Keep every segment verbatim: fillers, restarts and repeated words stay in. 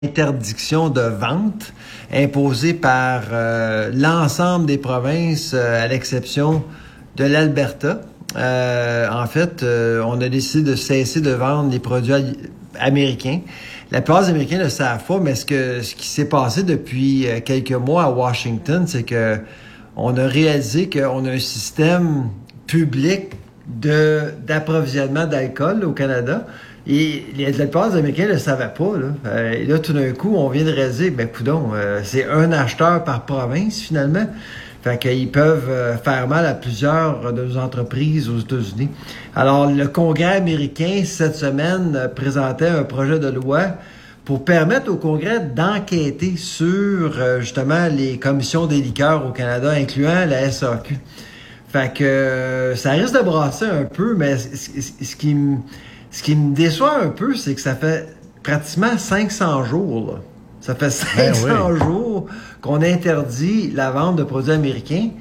interdiction de vente imposée par euh, l'ensemble des provinces, euh, à l'exception de l'Alberta. Euh, en fait, euh, on a décidé de cesser de vendre les produits américains. La plupart des Américains ne le savent pas, mais ce, que, ce qui s'est passé depuis quelques mois à Washington, c'est que on a réalisé qu'on a un système public de, d'approvisionnement d'alcool au Canada. Et les, la plupart des Américains ne le savaient pas. Là. Euh, et là, tout d'un coup, on vient de réaliser, ben coudonc, euh, c'est un acheteur par province, finalement. Fait qu'ils peuvent euh, faire mal à plusieurs de nos entreprises aux États-Unis. Alors, le Congrès américain, cette semaine, euh, présentait un projet de loi pour permettre au Congrès d'enquêter sur, euh, justement, les commissions des liqueurs au Canada, incluant la S A Q. Fait que euh, ça risque de brasser un peu, mais c- c- ce qui me... Ce qui me déçoit un peu, c'est que ça fait pratiquement cinq cents jours. Là. Ça fait cinq cents ben oui. jours qu'on interdit la vente de produits américains.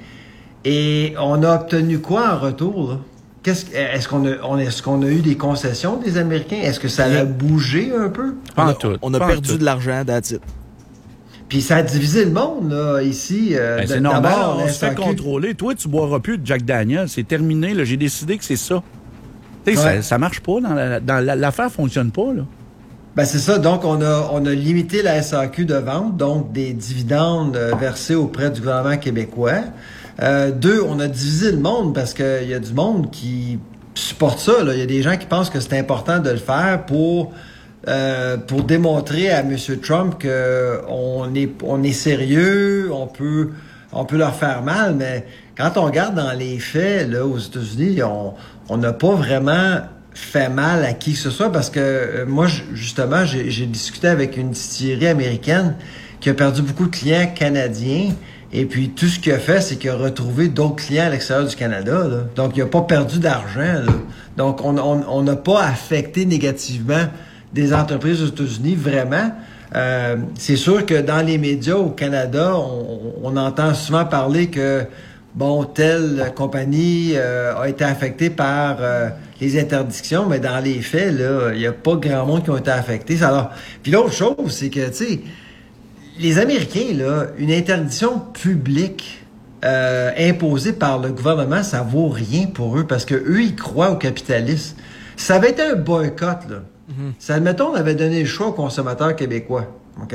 Et on a obtenu quoi en retour? Là? Qu'est-ce, est-ce, qu'on a, on, est-ce qu'on a eu des concessions des Américains? Est-ce que ça a bougé un peu? Pas en tout. On a pas perdu tout. de l'argent, that's it. Puis ça a divisé le monde, là, ici. Euh, ben, de, c'est normal, d'abord, on se fait contrôler. Toi, tu boiras plus de Jack Daniel. C'est terminé. Là. J'ai décidé que c'est ça. Ouais. Ça, ça marche pas. Dans la, dans la, l'affaire fonctionne pas, là. Ben c'est ça. Donc, on a, on a limité la S A Q de vente, donc des dividendes euh, versés auprès du gouvernement québécois. Euh, deux, on a divisé le monde parce qu'il y a du monde qui supporte ça. Là. Il y a des gens qui pensent que c'est important de le faire pour euh, pour démontrer à M. Trump qu'on est, on est sérieux, on peut, on peut leur faire mal, mais quand on regarde dans les faits, là, aux États-Unis, on on n'a pas vraiment fait mal à qui que ce soit parce que euh, moi, justement, j'ai, j'ai discuté avec une distillerie américaine qui a perdu beaucoup de clients canadiens et puis tout ce qu'il a fait, c'est qu'il a retrouvé d'autres clients à l'extérieur du Canada. Là. Donc, il n'a pas perdu d'argent. Là. Donc, on n'a on, on pas affecté négativement des entreprises aux États-Unis, vraiment. Euh, c'est sûr que dans les médias au Canada, on, on entend souvent parler que bon, telle compagnie euh, a été affectée par euh, les interdictions, mais dans les faits, là, il n'y a pas grand monde qui ont été affectés. Alors, puis l'autre chose, c'est que, tu sais, les Américains, là, une interdiction publique euh, imposée par le gouvernement, ça vaut rien pour eux parce que eux, ils croient au capitalisme. Si ça avait été un boycott, là, mm-hmm. si, admettons, on avait donné le choix aux consommateurs québécois, OK?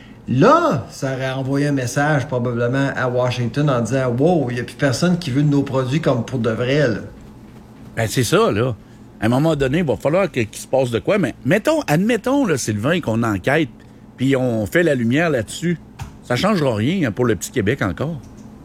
Là, ça aurait envoyé un message probablement à Washington en disant « Wow, il n'y a plus personne qui veut de nos produits comme pour de vrai. » là. Ben, c'est ça, là. À un moment donné, il va falloir qu'il se passe de quoi. Mais mettons, admettons, là, Sylvain, qu'on enquête, puis on fait la lumière là-dessus. Ça ne changera rien pour le petit Québec encore.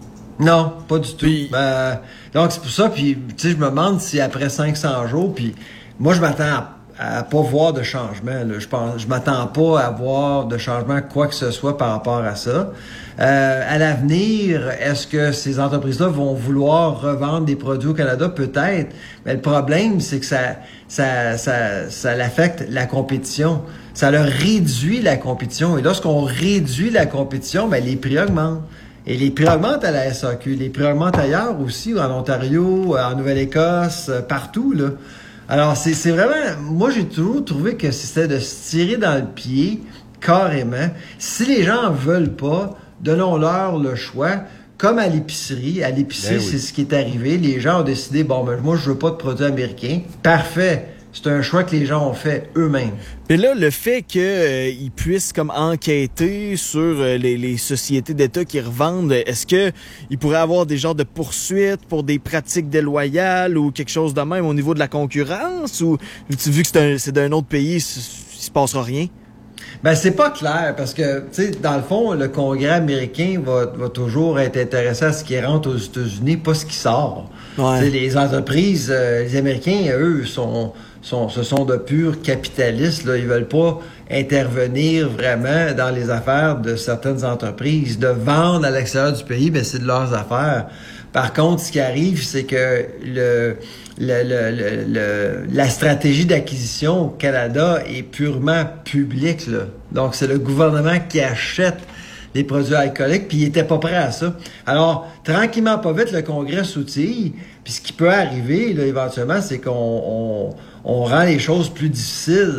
Non, pas du tout. Puis, ben, donc, c'est pour ça. Puis, tu sais, je me demande si après cinq cents jours, puis moi, je m'attends à à pas voir de changement. Là. Je pense, je m'attends pas à voir de changement quoi que ce soit par rapport à ça. Euh, à l'avenir, est-ce que ces entreprises-là vont vouloir revendre des produits au Canada? Peut-être. Mais le problème, c'est que ça, ça, ça, ça l'affecte la compétition. Ça leur réduit la compétition. Et lorsqu'on réduit la compétition, ben, les prix augmentent. Et les prix augmentent à la S A Q. Les prix augmentent ailleurs aussi, en Ontario, en Nouvelle-Écosse, partout, là. Alors, c'est, c'est vraiment... Moi, j'ai toujours trouvé que c'était de se tirer dans le pied, carrément. Si les gens en veulent pas, donnons-leur le choix. Comme à l'épicerie. À l'épicerie, ben oui. C'est ce qui est arrivé. Les gens ont décidé, bon, ben moi, je veux pas de produits américains. Parfait. C'est un choix que les gens ont fait eux-mêmes. Mais là, le fait qu'ils euh, puissent comme enquêter sur euh, les, les sociétés d'État qui revendent, est-ce que il pourrait avoir des genres de poursuites pour des pratiques déloyales ou quelque chose de même au niveau de la concurrence? Ou vu que c'est, un, c'est d'un autre pays, il se passera rien? Ben, c'est pas clair parce que, tu sais, dans le fond, le Congrès américain va, va toujours être intéressé à ce qui rentre aux États-Unis, pas ce qui sort. Ouais. Tu sais, les entreprises, euh, les Américains, eux, sont... Sont, ce sont de purs capitalistes. Là. Ils veulent pas intervenir vraiment dans les affaires de certaines entreprises. De vendre à l'extérieur du pays, ben c'est de leurs affaires. Par contre, ce qui arrive, c'est que le, le, le, le, le la stratégie d'acquisition au Canada est purement publique. Là. Donc, c'est le gouvernement qui achète les produits alcooliques, puis il était pas prêt à ça. Alors, tranquillement, pas vite, le Congrès s'outille, puis ce qui peut arriver, là, éventuellement, c'est qu'on on, on rend les choses plus difficiles.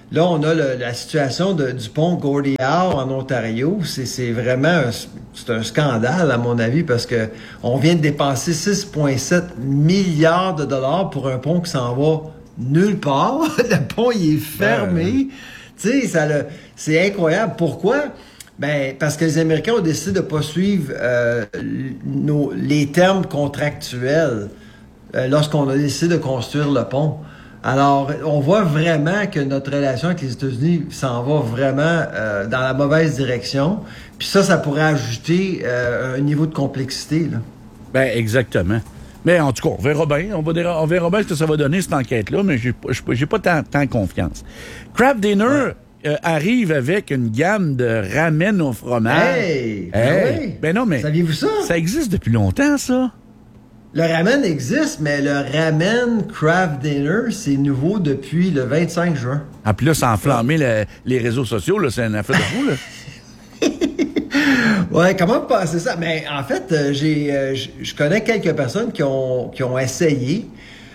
là, on a le, la situation de, du pont Gordie Howe en Ontario. C'est, c'est vraiment un, c'est un scandale, à mon avis, parce que on vient de dépenser six virgule sept milliards de dollars pour un pont qui s'en va nulle part. Le pont, il est fermé. Ouais. Tu sais, ça le, c'est incroyable. Pourquoi? Ben, parce que les Américains ont décidé de pas suivre euh, nos, les termes contractuels euh, lorsqu'on a décidé de construire le pont. Alors, on voit vraiment que notre relation avec les États-Unis s'en va vraiment euh, dans la mauvaise direction. Puis ça, ça pourrait ajouter euh, un niveau de complexité, là. Ben, exactement. Mais en tout cas, on verra bien. On, va dire, on verra bien ce que ça va donner, cette enquête-là, mais j'ai, j'ai pas tant, tant confiance. Kraft Dinner ouais. euh, arrive avec une gamme de ramen au fromage. Hey! hey. Ben, oui. ben non, mais... Saviez-vous ça? Ça existe depuis longtemps, ça. Le ramen existe, mais le ramen Kraft Dinner, c'est nouveau depuis le vingt-cinq juin. Ah, puis là, ça a enflammé le, les réseaux sociaux, là. C'est une affaire de fou, là. Ouais, comment passer ça? Mais en fait, euh, j'ai, euh, je connais quelques personnes qui ont, qui ont essayé.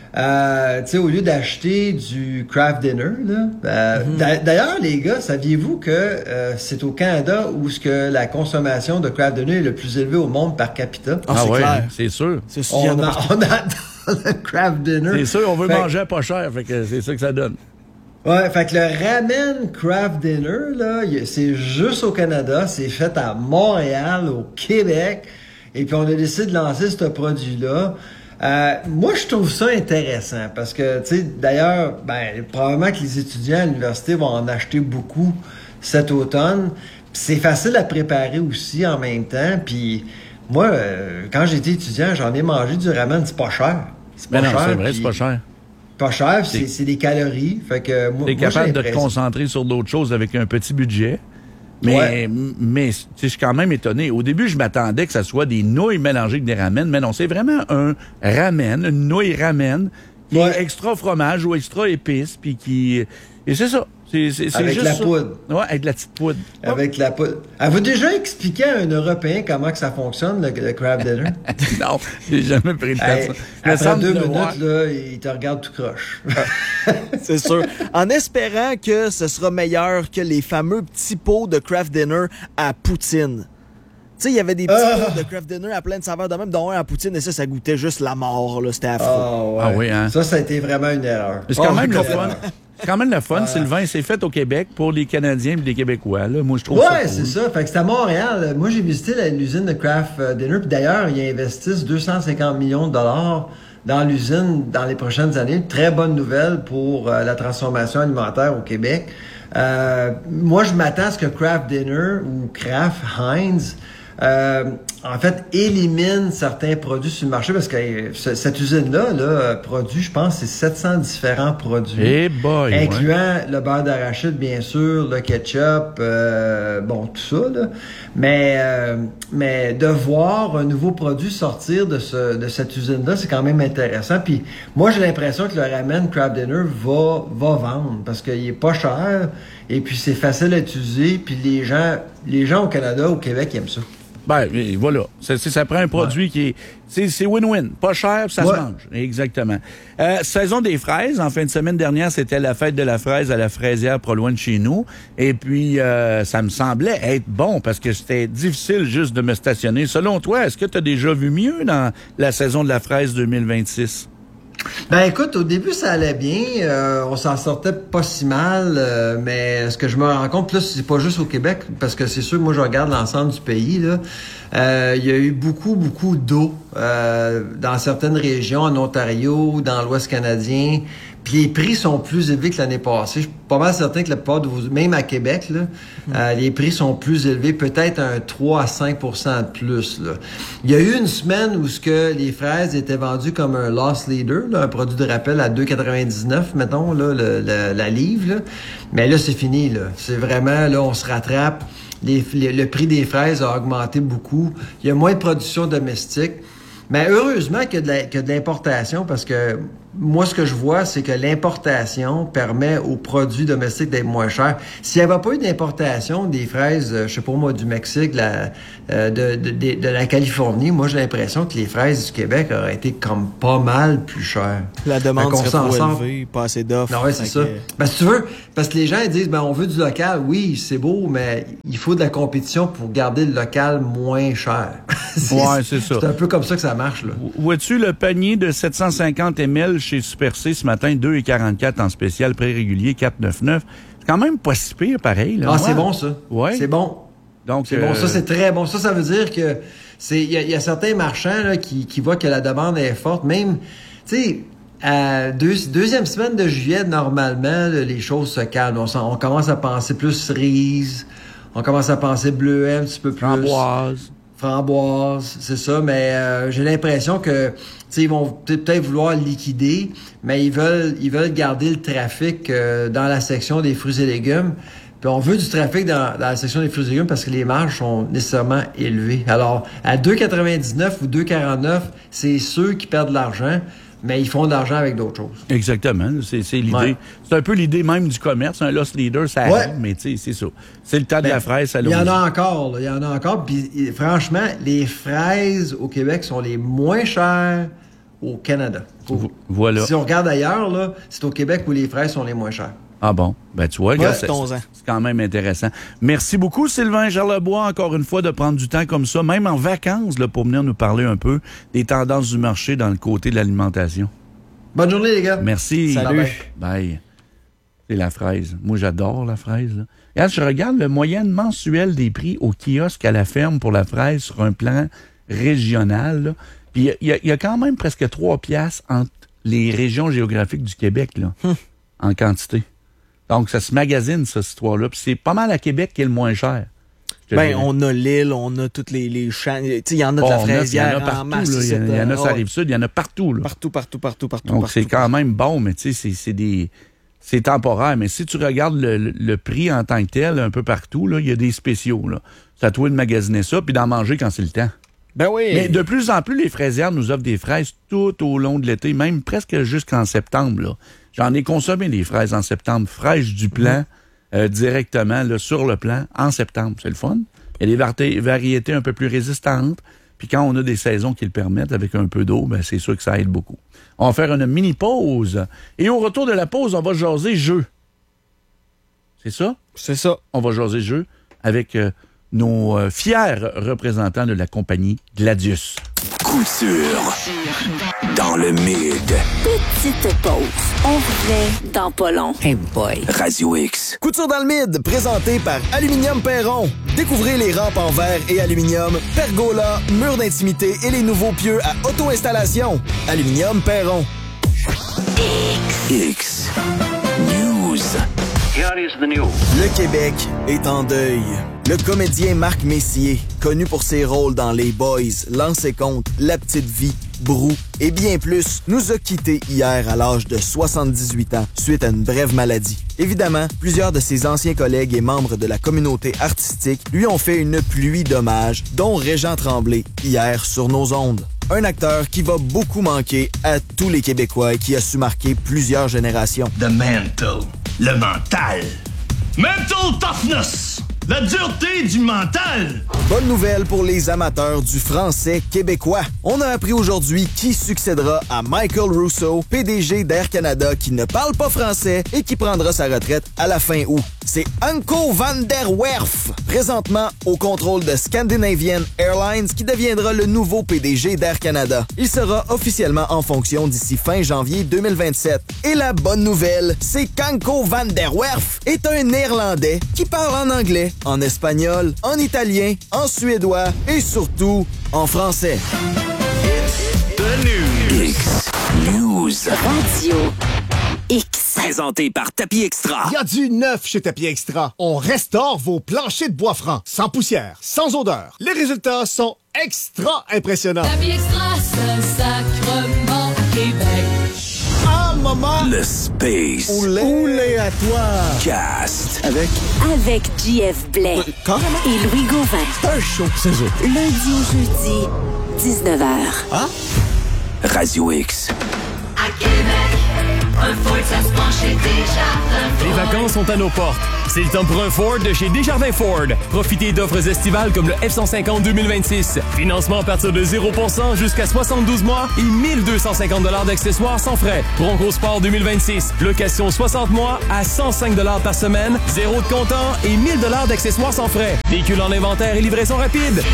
Euh, tu sais, au lieu d'acheter du Kraft Dinner, là. Euh, mm-hmm. D'ailleurs, les gars, saviez-vous que euh, c'est au Canada où ce que la consommation de Kraft Dinner est le plus élevée au monde par capita? Ah, ah ouais, clair. C'est sûr. C'est sûr. On, a, on a le Kraft Dinner. C'est sûr, on veut fait... manger pas cher, fait que c'est ça que ça donne. Ouais, fait que le ramen Kraft Dinner, là, c'est juste au Canada, c'est fait à Montréal, au Québec, et puis on a décidé de lancer ce produit-là. Euh, moi, je trouve ça intéressant parce que, tu sais, d'ailleurs, ben, probablement que les étudiants à l'université vont en acheter beaucoup cet automne. Puis c'est facile à préparer aussi en même temps. Puis moi, euh, quand j'étais étudiant, j'en ai mangé du ramen, c'est pas cher. C'est pas Mais non, cher. C'est vrai, c'est pas cher. Pas cher, c'est, c'est des calories. Fait que moi, t'es capable de te concentrer sur d'autres choses avec un petit budget. Mais, ouais. mais je suis quand même étonné. Au début, je m'attendais que ça soit des nouilles mélangées avec des ramen, mais non, c'est vraiment un ramen, une nouille ramen, qui ouais. est extra fromage ou extra épice, puis qui... Et c'est ça. C'est, c'est, c'est avec juste la ça. poudre. Ouais, avec la petite poudre. Avec la poudre. Avez-vous déjà expliqué à un Européen comment que ça fonctionne, le, le Kraft Dinner? Non, j'ai jamais pris le temps hey, de ça. Après deux minutes, là, il te regarde tout croche. C'est sûr. En espérant que ce sera meilleur que les fameux petits pots de Kraft Dinner à poutine. Tu sais, il y avait des petits uh. pots de Kraft Dinner à plein de saveurs de même, dont un à poutine, et ça, ça goûtait juste la mort, là. C'était affreux. Oh, ouais. Ah oui, hein? Ça, ça a été vraiment une erreur. C'est quand oh, même le fun. C'est quand même le fun, euh... Sylvain. C'est fait au Québec pour les Canadiens et les Québécois. Là. Moi, je trouve ouais, ça cool. c'est ça. Fait que c'est à Montréal. Moi, j'ai visité la, l'usine de Kraft Dinner. Puis d'ailleurs, ils investissent deux cent cinquante millions de dollars dans l'usine dans les prochaines années. Très bonne nouvelle pour euh, la transformation alimentaire au Québec. Euh, moi, je m'attends à ce que Kraft Dinner ou Kraft Heinz Euh, en fait, élimine certains produits sur le marché parce que euh, cette usine-là là, produit, je pense, c'est sept cents différents produits. Hey boy, incluant ouais. le beurre d'arachide, bien sûr, le ketchup, euh, bon, tout ça. Là. Mais, euh, mais de voir un nouveau produit sortir de, ce, de cette usine-là, c'est quand même intéressant. Puis moi, j'ai l'impression que le ramen Kraft Dinner va, va vendre parce qu'il est pas cher et puis c'est facile à utiliser. Puis les gens, les gens au Canada, au Québec, ils aiment ça. Ben, voilà. Ça, ça prend un produit ouais. qui est... C'est, c'est win-win. Pas cher, ça ouais. se mange. Exactement. Euh, saison des fraises. En fin de semaine dernière, c'était la fête de la fraise à la fraisière pas loin de chez nous. Et puis, euh, ça me semblait être bon parce que c'était difficile juste de me stationner. Selon toi, est-ce que tu as déjà vu mieux dans la saison de la fraise deux mille vingt-six? Ben écoute, au début ça allait bien, euh, on s'en sortait pas si mal, euh, mais ce que je me rends compte, là, c'est pas juste au Québec, parce que c'est sûr, moi je regarde l'ensemble du pays, là, euh, il y a eu beaucoup, beaucoup d'eau euh, dans certaines régions, en Ontario, dans l'Ouest canadien, puis les prix sont plus élevés que l'année passée. Je suis pas mal certain que la plupart de vous, même à Québec, là, mmh. euh, les prix sont plus élevés, peut-être un trois à cinq pour cent de plus. Là. Il y a eu une semaine où ce que les fraises étaient vendues comme un loss leader, là, un produit de rappel à deux quatre-vingt-dix-neuf, mettons, là, le, le, la livre. Là. Mais là, c'est fini. Là. C'est vraiment, là, on se rattrape. Les, les, le prix des fraises a augmenté beaucoup. Il y a moins de production domestique. Mais heureusement qu'il y a de la- qu'il y a de l'importation parce que moi, ce que je vois, c'est que l'importation permet aux produits domestiques d'être moins chers. S'il n'y avait pas eu d'importation des fraises, euh, je sais pas moi, du Mexique, la, euh, de, de, de, de la Californie, moi, j'ai l'impression que les fraises du Québec auraient été comme pas mal plus chères. La demande Fait qu'on serait s'en trop sort. élevée, pas assez d'offres. Non, ouais, c'est Fait ça. que- Ben, si tu veux, parce que les gens ils disent, ben, on veut du local. Oui, c'est beau, mais il faut de la compétition pour garder le local moins cher. c'est, Ouais, c'est ça. C'est un peu comme ça que ça marche, là. Vois-tu le panier de sept cent cinquante millilitres chez Super C ce matin, deux virgule quarante-quatre en spécial, prix régulier quatre virgule quatre-vingt-dix-neuf. C'est quand même pas si pire, pareil. Là. Ah, Ouais. c'est bon, ça. Ouais. C'est bon. Donc, C'est euh, bon. Ça, c'est très bon. Ça, ça veut dire que c'est, il y, a- il y a certains marchands, là, qui, qui voient que la demande est forte. Même, tu sais, à deux, deuxième semaine de juillet, normalement, là, les choses se calment. On, s'en- on commence à penser plus cerise. On commence à penser bleuet un petit peu plus. framboise. Framboise, c'est ça, mais euh, j'ai l'impression que tu sais, ils vont peut-être vouloir liquider, mais ils veulent ils veulent garder le trafic euh, dans la section des fruits et légumes. Puis on veut du trafic dans, dans la section des fruits et légumes parce que les marges sont nécessairement élevées. Alors, à deux quatre-vingt-dix-neuf ou deux quarante-neuf, c'est ceux qui perdent de l'argent, mais ils font de l'argent avec d'autres choses. Exactement. C'est, c'est l'idée. Ouais. C'est un peu l'idée même du commerce. Un loss leader, ça arrive, Ouais. mais tu sais, c'est ça. C'est le temps de Ben, la fraise, ça Il y en allons-y. a encore, là, il y en a encore. Puis et, franchement, les fraises au Québec sont les moins chères au Canada. Faut- Vo- Voilà. Si on regarde ailleurs, là, c'est au Québec où les fraises sont les moins chères. Ah bon? Ben, tu vois, regarde, c'est, restons-en. c'est quand même intéressant. Merci beaucoup, Sylvain Charlebois, encore une fois, de prendre du temps comme ça, même en vacances, là, pour venir nous parler un peu des tendances du marché dans le côté de l'alimentation. Bonne journée, les gars. Merci. Salut. Bye bye. Bye. C'est la fraise. Moi, j'adore la fraise. Là. Regarde, je regarde le moyenne mensuel des prix au kiosque à la ferme pour la fraise sur un plan régional. Là. Puis il y, a- il y a quand même presque trois piastres entre les régions géographiques du Québec là, en quantité. Donc, ça se magasine, cette histoire-là. Puis c'est pas mal à Québec qui est le moins cher. je te Ben, dirais. on a l'île, on a toutes les, les champs. Tu sais, il y en a de Bon, la on a- il y en a fraisière en partout. masse. là. Il y, en a- il y en a sur la Rive-Sud, il y en a partout. Là. Partout, partout, partout, partout. Donc, partout, c'est quand même bon, mais tu sais, c'est, c'est des... C'est temporaire, mais si tu regardes le, le- le prix en tant que tel, un peu partout, là, il y a des spéciaux. Là. C'est à toi de magasiner ça, puis d'en manger quand c'est le temps. Ben oui. Mais de plus en plus, les fraisières nous offrent des fraises tout au long de l'été, même presque jusqu'en septembre. Là. J'en ai consommé des fraises en septembre, fraîches du plan, euh, directement là, sur le plan, en septembre. C'est le fun. Il y a des vari- variétés un peu plus résistantes. Puis quand on a des saisons qui le permettent, avec un peu d'eau, ben c'est sûr que ça aide beaucoup. On va faire une mini-pause. Et au retour de la pause, on va jaser jeu. C'est ça? C'est ça. On va jaser jeu avec euh, nos euh, fiers représentants de la compagnie Gladius. Couture dans le mid. Petite pause. On revient dans pas long. Hey boy. Radio X. Couture dans le mid, présenté par Aluminium Perron. Découvrez les rampes en verre et aluminium, pergola, murs d'intimité et les nouveaux pieux à auto-installation. Aluminium Perron. X. News. Le Québec est en deuil. Le comédien Marc Messier, connu pour ses rôles dans Les Boys, Lancez compte, La Petite Vie, Brou et bien plus, nous a quittés hier à l'âge de soixante-dix-huit ans suite à une brève maladie. Évidemment, plusieurs de ses anciens collègues et membres de la communauté artistique lui ont fait une pluie d'hommages, dont Régent Tremblay, hier sur nos ondes. Un acteur qui va beaucoup manquer à tous les Québécois et qui a su marquer plusieurs générations. The mental. Le mental. Mental toughness. La dureté du mental. Bonne nouvelle pour les amateurs du français québécois. On a appris aujourd'hui qui succédera à Michael Rousseau, P D G d'Air Canada, qui ne parle pas français et qui prendra sa retraite à la fin août. C'est Anko van der Werf, présentement au contrôle de Scandinavian Airlines, qui deviendra le nouveau P D G d'Air Canada. Il sera officiellement en fonction d'ici fin janvier deux mille vingt-sept. Et la bonne nouvelle, c'est qu'Anko van der Werf est un Néerlandais qui parle en anglais, en espagnol, en italien, en suédois et surtout en français. X. News. Radio X. Présenté par Tapis Extra. Il y a du neuf chez Tapis Extra. On restaure vos planchers de bois franc, sans poussière, sans odeur. Les résultats sont extra impressionnants. Tapis Extra, Saint-Sacrement, à Québec. Un moment Le Space poulet à toi. Cast. Avec Avec J F Blais carrément et Louis Gauvin. Un show, c'est eux. Lundi au jeudi, dix-neuf heures. Ah? Radio X. À Québec, un Ford, ça se penche chez Desjardins. Les vacances sont à nos portes. C'est le temps pour un Ford de chez Desjardins Ford. Profitez d'offres estivales comme le F cent cinquante deux mille vingt-six. Financement à partir de zéro pour cent jusqu'à soixante-douze mois et mille deux cent cinquante dollars d'accessoires sans frais. Bronco Sport deux mille vingt-six. Location soixante mois à cent cinq dollars par semaine. Zéro de comptant et mille dollars d'accessoires sans frais. Véhicule en inventaire et livraison rapide.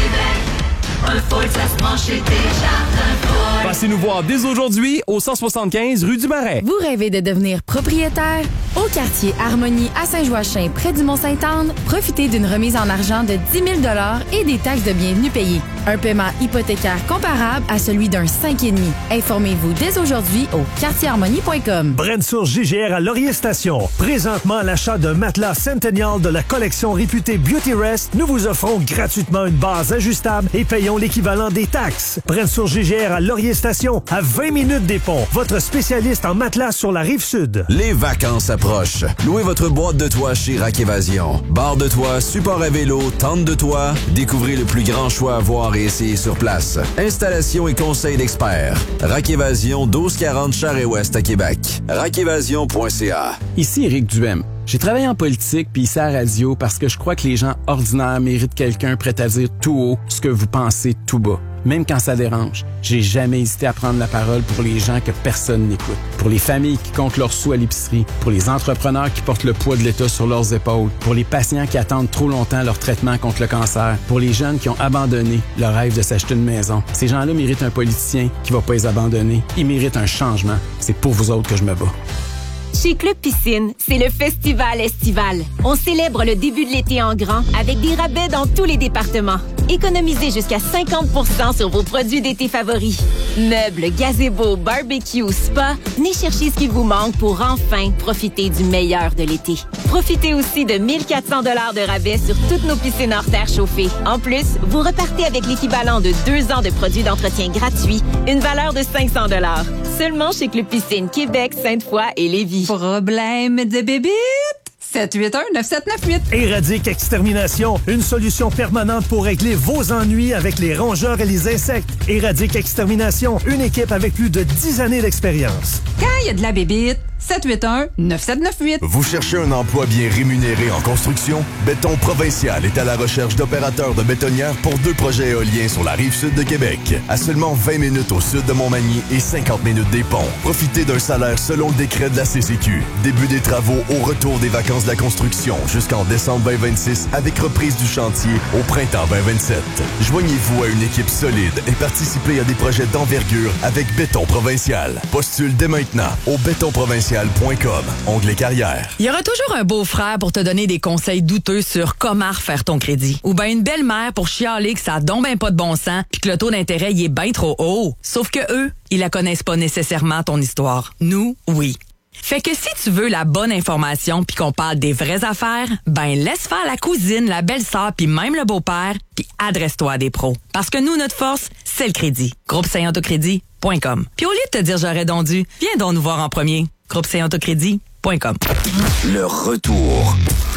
Un Ford, ça se penche chez Desjardins Ford. Passez nous voir dès aujourd'hui au cent soixante-quinze rue du Marais. Vous rêvez de devenir propriétaire? Au quartier Harmonie à Saint-Joachim, près du Mont-Sainte-Anne, profitez d'une remise en argent de dix mille dollars et des taxes de bienvenue payées. Un paiement hypothécaire comparable à celui d'un cinq virgule cinq. Informez-vous dès aujourd'hui au quartier harmonie point com. Brenne-Source G G R à Laurier Station. Présentement, à l'achat d'un matelas Centennial de la collection réputée Beauty Rest, nous vous offrons gratuitement une base ajustable et payons l'équivalent des taxes. Brenne-Source G G R à Laurier Station, à vingt minutes des ponts. Votre spécialiste en matelas sur la rive sud. Les vacances approchent. Louez votre boîte de toit chez Rack Évasion. Barre de toit, support à vélo, tente de toit. Découvrez le plus grand choix à voir et essayer sur place. Installation et conseil d'experts. Rack Évasion, douze quarante Charest-Ouest à Québec. rack évasion point c a. Ici Éric Duhem. J'ai travaillé en politique puis ici à la radio parce que je crois que les gens ordinaires méritent quelqu'un prêt à dire tout haut ce que vous pensez tout bas. Même quand ça dérange, j'ai jamais hésité à prendre la parole pour les gens que personne n'écoute. Pour les familles qui comptent leurs sous à l'épicerie, pour les entrepreneurs qui portent le poids de l'État sur leurs épaules, pour les patients qui attendent trop longtemps leur traitement contre le cancer, pour les jeunes qui ont abandonné leur rêve de s'acheter une maison. Ces gens-là méritent un politicien qui va pas les abandonner. Ils méritent un changement. C'est pour vous autres que je me bats. Chez Club Piscine, c'est le festival estival. On célèbre le début de l'été en grand avec des rabais dans tous les départements. Économisez jusqu'à cinquante pour cent sur vos produits d'été favoris. Meubles, gazebo, barbecue, spa, venez chercher ce qui vous manque pour enfin profiter du meilleur de l'été. Profitez aussi de mille quatre cents dollars de rabais sur toutes nos piscines hors terre chauffées. En plus, vous repartez avec l'équivalent de deux ans de produits d'entretien gratuits, une valeur de cinq cents dollars. Seulement chez Club Piscine Québec, Sainte-Foy et Lévis. Problème de bébite? sept huit un neuf sept neuf huit. Éradique Extermination, une solution permanente pour régler vos ennuis avec les rongeurs et les insectes. Éradique Extermination, une équipe avec plus de dix années d'expérience. Quand il y a de la bébite, sept huit un neuf sept neuf huit. Vous cherchez un emploi bien rémunéré en construction? Béton Provincial est à la recherche d'opérateurs de bétonnières pour deux projets éoliens sur la rive sud de Québec. À seulement vingt minutes au sud de Montmagny et cinquante minutes des ponts. Profitez d'un salaire selon le décret de la C C Q. Début des travaux au retour des vacances de la construction jusqu'en décembre vingt vingt-six avec reprise du chantier au printemps vingt vingt-sept. Joignez-vous à une équipe solide et participez à des projets d'envergure avec Béton Provincial. Postule dès maintenant au béton provincial point com. Onglet carrière. Il y aura toujours un beau-frère pour te donner des conseils douteux sur comment refaire ton crédit. Ou bien une belle-mère pour chialer que ça a donc ben pas de bon sens puis que le taux d'intérêt il est bien trop haut. Sauf que eux, ils la connaissent pas nécessairement ton histoire. Nous, oui. Fait que si tu veux la bonne information puis qu'on parle des vraies affaires, ben laisse faire la cousine, la belle-sœur puis même le beau-père puis adresse-toi à des pros. Parce que nous, notre force, c'est le crédit. groupe saint autocrédit point com. Puis au lieu de te dire j'aurais donc dû, viens donc nous voir en premier. groupe saint autocrédit point com. Le retour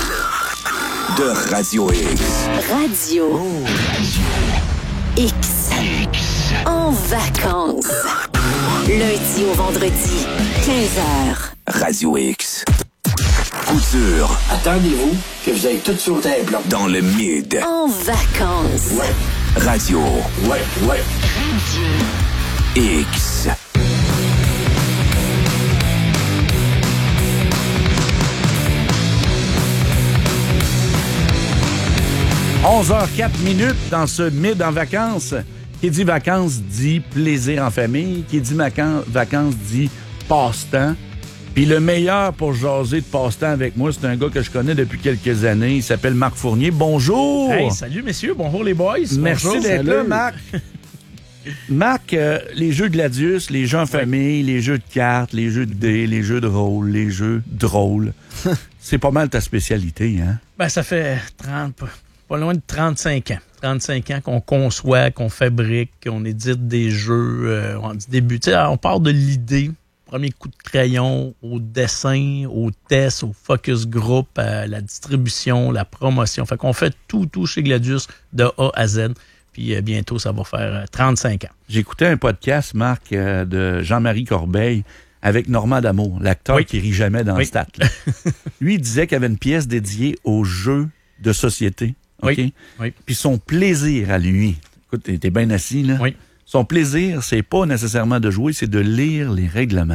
de Radio X. Radio X. En vacances. Lundi au vendredi, quinze heures. Radio X. Couture. Attendez-vous que vous avez tout sauté un plan. Dans le mid. En vacances. Ouais. Radio. Ouais, ouais. X. onze heures quatre minutes dans ce mid en vacances. Qui dit vacances dit plaisir en famille. Qui dit vacances, vacances dit passe-temps. Puis le meilleur pour jaser de passe-temps avec moi, c'est un gars que je connais depuis quelques années. Il s'appelle Marc Fournier. Bonjour! Hey, salut messieurs, bonjour les boys. Merci bonjour, d'être salut. là, Marc. Marc, euh, les jeux Gladius, les jeux en famille, les jeux de cartes, les jeux de dés, les jeux de rôle, les jeux drôles, c'est pas mal ta spécialité, hein? Ben, ça fait trente, pas loin de trente-cinq ans. trente-cinq ans qu'on conçoit, qu'on fabrique, qu'on édite des jeux. Euh, on dit début, on part de l'idée, premier coup de crayon, au dessin, au test, au focus group, à la distribution, la promotion. Fait qu'on fait tout, tout chez Gladius de A à Z. Puis euh, bientôt, ça va faire euh, trente-cinq ans. J'écoutais un podcast, Marc, euh, de Jean-Marie Corbeil avec Normand D'Amour, l'acteur oui. qui rit jamais dans oui. le stat. Là. Lui, il disait qu'il y avait une pièce dédiée aux jeux de société. OK? Oui. Oui. Puis son plaisir à lui, écoute, t'es bien assis, là. Oui. Son plaisir, c'est pas nécessairement de jouer, c'est de lire les règlements.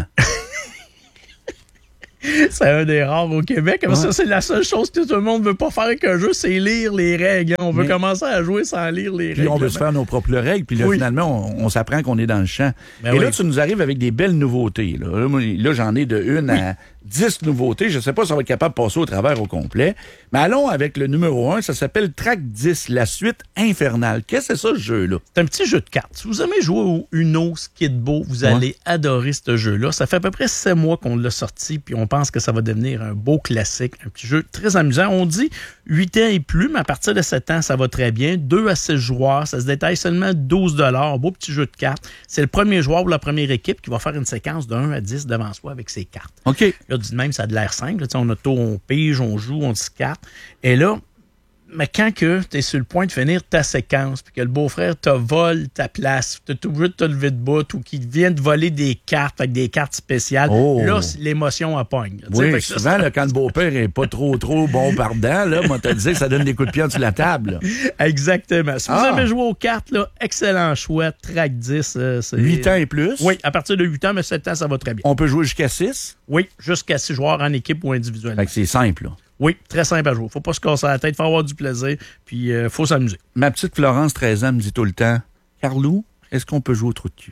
C'est un des rares au Québec. Ouais. Ça, c'est la seule chose que tout le monde veut pas faire avec un jeu, c'est lire les règles. On veut Mais... commencer à jouer sans lire les puis règles. Puis on veut se faire nos propres règles, puis là, oui. finalement, on, on s'apprend qu'on est dans le champ. Ben Et oui. là, tu nous arrives avec des belles nouveautés. Là, là, là j'en ai de une oui. à dix nouveautés. Je sais pas si on va être capable de passer au travers au complet. Mais allons avec le numéro un. Ça s'appelle Track dix, la suite infernale. Qu'est-ce que c'est ça, ce jeu-là? C'est un petit jeu de cartes. Si vous aimez jouer au Uno, Skidbo, vous ouais. allez adorer ce jeu-là. Ça fait à peu près sept mois qu'on l'a sorti, puis on pense que ça va devenir un beau classique. Un petit jeu très amusant. On dit huit ans et plus, mais à partir de sept ans, ça va très bien. deux à six joueurs. Ça se détaille seulement douze dollars. Beau petit jeu de cartes. C'est le premier joueur ou la première équipe qui va faire une séquence de un à dix devant soi avec ses cartes. OK. Là, du même, ça a de l'air simple. Là, on auto, on pige, on joue, on discarte. Et là, mais quand tu es sur le point de finir ta séquence, puis que le beau-frère te vole ta place, tu es obligé de te lever de bout, ou qu'il vient de voler des cartes avec des cartes spéciales, oh. là, l'émotion appogne. Oui, fait souvent, ça... là, quand le beau-père est pas trop, trop bon pardon, là, moi, te disais que ça donne des coups de pied en dessous de la table. Là. Exactement. Si ah. vous aimez jouer aux cartes, là, excellent choix. Track dix. Euh, c'est... huit ans et plus? Oui, à partir de huit ans, mais sept ans, ça va très bien. On peut jouer jusqu'à six? Oui, jusqu'à six joueurs en équipe ou individuellement. Fait que c'est simple, là. Oui, très simple à jouer. Faut pas se casser la tête, faut avoir du plaisir, puis euh, faut s'amuser. Ma petite Florence, treize ans, me dit tout le temps, Carlou, est-ce qu'on peut jouer au trou de cul?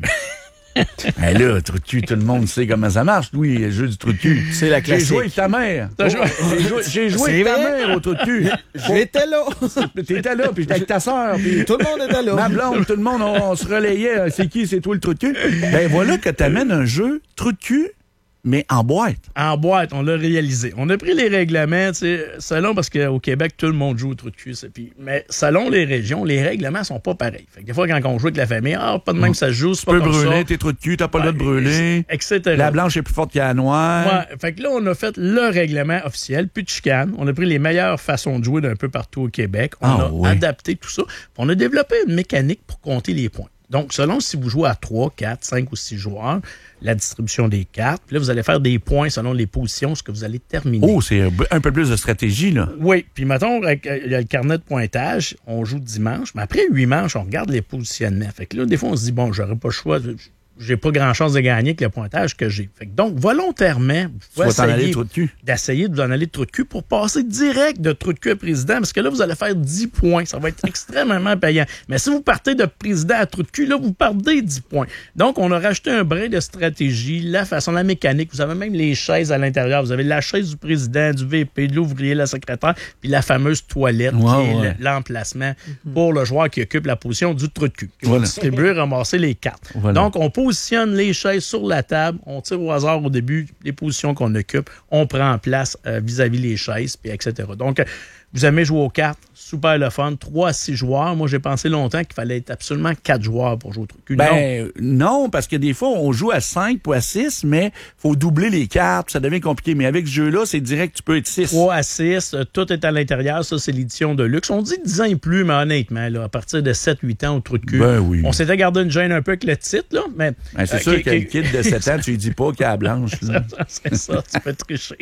Ben là, trou de cul, tout le monde sait comment ça marche. Oui, le jeu du trou de cul. C'est la classique. J'ai joué avec ta mère. Oh, j'ai joué, j'ai joué avec ta mère au trou de cul. J'étais là. T'étais là, puis j'étais avec ta sœur. Puis tout le monde était là. Ma blonde, tout le monde, on, on se relayait. C'est qui, c'est toi le trou de cul? Ben voilà que t'amènes un jeu trou de cul, mais en boîte. En boîte, on l'a réalisé. On a pris les règlements, tu sais, selon, parce qu'au Québec, tout le monde joue au trou de cul. Puis, mais selon les régions, les règlements sont pas pareils. Fait que des fois, quand on joue avec la famille, ah, pas de même, ça se joue, c'est pas comme ça. Tu peux brûler tes trous de cul, t'as pas le droit de brûler. et cetera. La blanche est plus forte que la noire. Ouais, fait que là, on a fait le règlement officiel, puis de chicane. On a pris les meilleures façons de jouer d'un peu partout au Québec. On ah, a oui. adapté tout ça. On a développé une mécanique pour compter les points. Donc, selon si vous jouez à trois, quatre, cinq ou six joueurs, la distribution des cartes, puis là, vous allez faire des points selon les positions, ce que vous allez terminer. Oh, c'est un peu plus de stratégie, là. Oui, puis mettons, il y a le carnet de pointage, on joue dimanche, mais après huit manches, on regarde les positionnements. Fait que là, des fois, on se dit, bon, j'aurais pas le choix, j'ai pas grand-chance de gagner avec le pointage que j'ai. Fait que donc, volontairement, vous pouvez essayer d'essayer de vous en aller de trou de cul pour passer direct de trou de cul à président, parce que là, vous allez faire dix points. Ça va être extrêmement payant. Mais si vous partez de président à trou de cul, là, vous perdez dix points. Donc, on a rajouté un brin de stratégie, la façon, la mécanique. Vous avez même les chaises à l'intérieur. Vous avez la chaise du président, du V P, de l'ouvrier, la secrétaire, puis la fameuse toilette, wow, qui est ouais. l'emplacement mm-hmm. pour le joueur qui occupe la position du trou de cul. Qui voilà. va distribuer, ramasser les cartes. Voilà. Donc, on peut positionne les chaises sur la table, on tire au hasard au début les positions qu'on occupe, on prend place euh, vis-à-vis les chaises, puis et cetera. Donc, euh, vous aimez jouer aux cartes, super le fun, trois à six joueurs. Moi, j'ai pensé longtemps qu'il fallait être absolument quatre joueurs pour jouer au truc. Ben, non. non, parce que des fois, on joue à cinq ou à six, mais faut doubler les cartes, ça devient compliqué. Mais avec ce jeu-là, c'est direct, tu peux être six. trois à six, euh, tout est à l'intérieur. Ça, c'est l'édition de luxe. On dit dix ans et plus, mais honnêtement, là, à partir de sept huit ans, au trou de cul, ben oui. on s'était gardé une gêne un peu avec le titre, là, mais... Ben, c'est euh, sûr qu'un kid de sept ans, tu lui dis pas qu'il a blanche. C'est ça, tu peux tricher.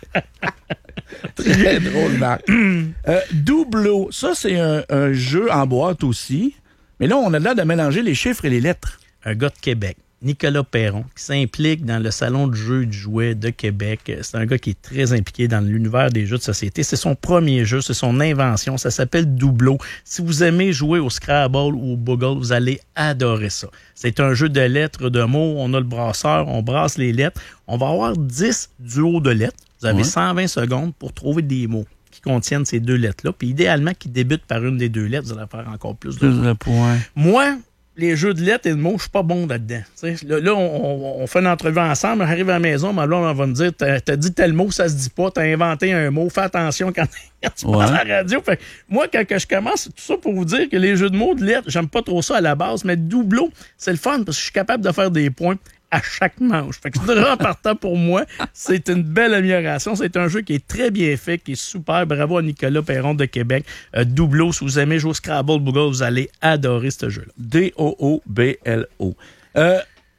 Très drôle, Marc. euh, Doublo, ça, c'est un, un jeu en boîte aussi. Mais là, on a l'air de mélanger les chiffres et les lettres. Un gars de Québec, Nicolas Perron, qui s'implique dans le salon de jeux de jouets de Québec. C'est un gars qui est très impliqué dans l'univers des jeux de société. C'est son premier jeu, c'est son invention. Ça s'appelle Doublo. Si vous aimez jouer au Scrabble ou au Boggle, vous allez adorer ça. C'est un jeu de lettres, de mots. On a le brasseur, on brasse les lettres. On va avoir dix duos de lettres. Vous avez ouais. cent vingt secondes pour trouver des mots qui contiennent ces deux lettres-là. Puis idéalement, qui débutent par une des deux lettres, vous allez faire encore plus de plus points. Moi, les jeux de lettres et de mots, je suis pas bon là-dedans. T'sais, là, là on, on fait une entrevue ensemble, on arrive à la maison, ma blonde, on va me dire, t'as, t'as dit tel mot, ça se dit pas, t'as inventé un mot, fais attention quand, quand tu ouais. parles à la radio. Fait, moi, quand que je commence, tout ça pour vous dire que les jeux de mots, de lettres, j'aime pas trop ça à la base, mais Doublo, c'est le fun parce que je suis capable de faire des points à chaque manche. Fait que en partant pour moi, c'est une belle amélioration. C'est un jeu qui est très bien fait, qui est super. Bravo à Nicolas Perron de Québec. Euh, Doubleau, si vous aimez jouer au Scrabble Boogle, vous allez adorer ce jeu-là. D O O B L O. Euh,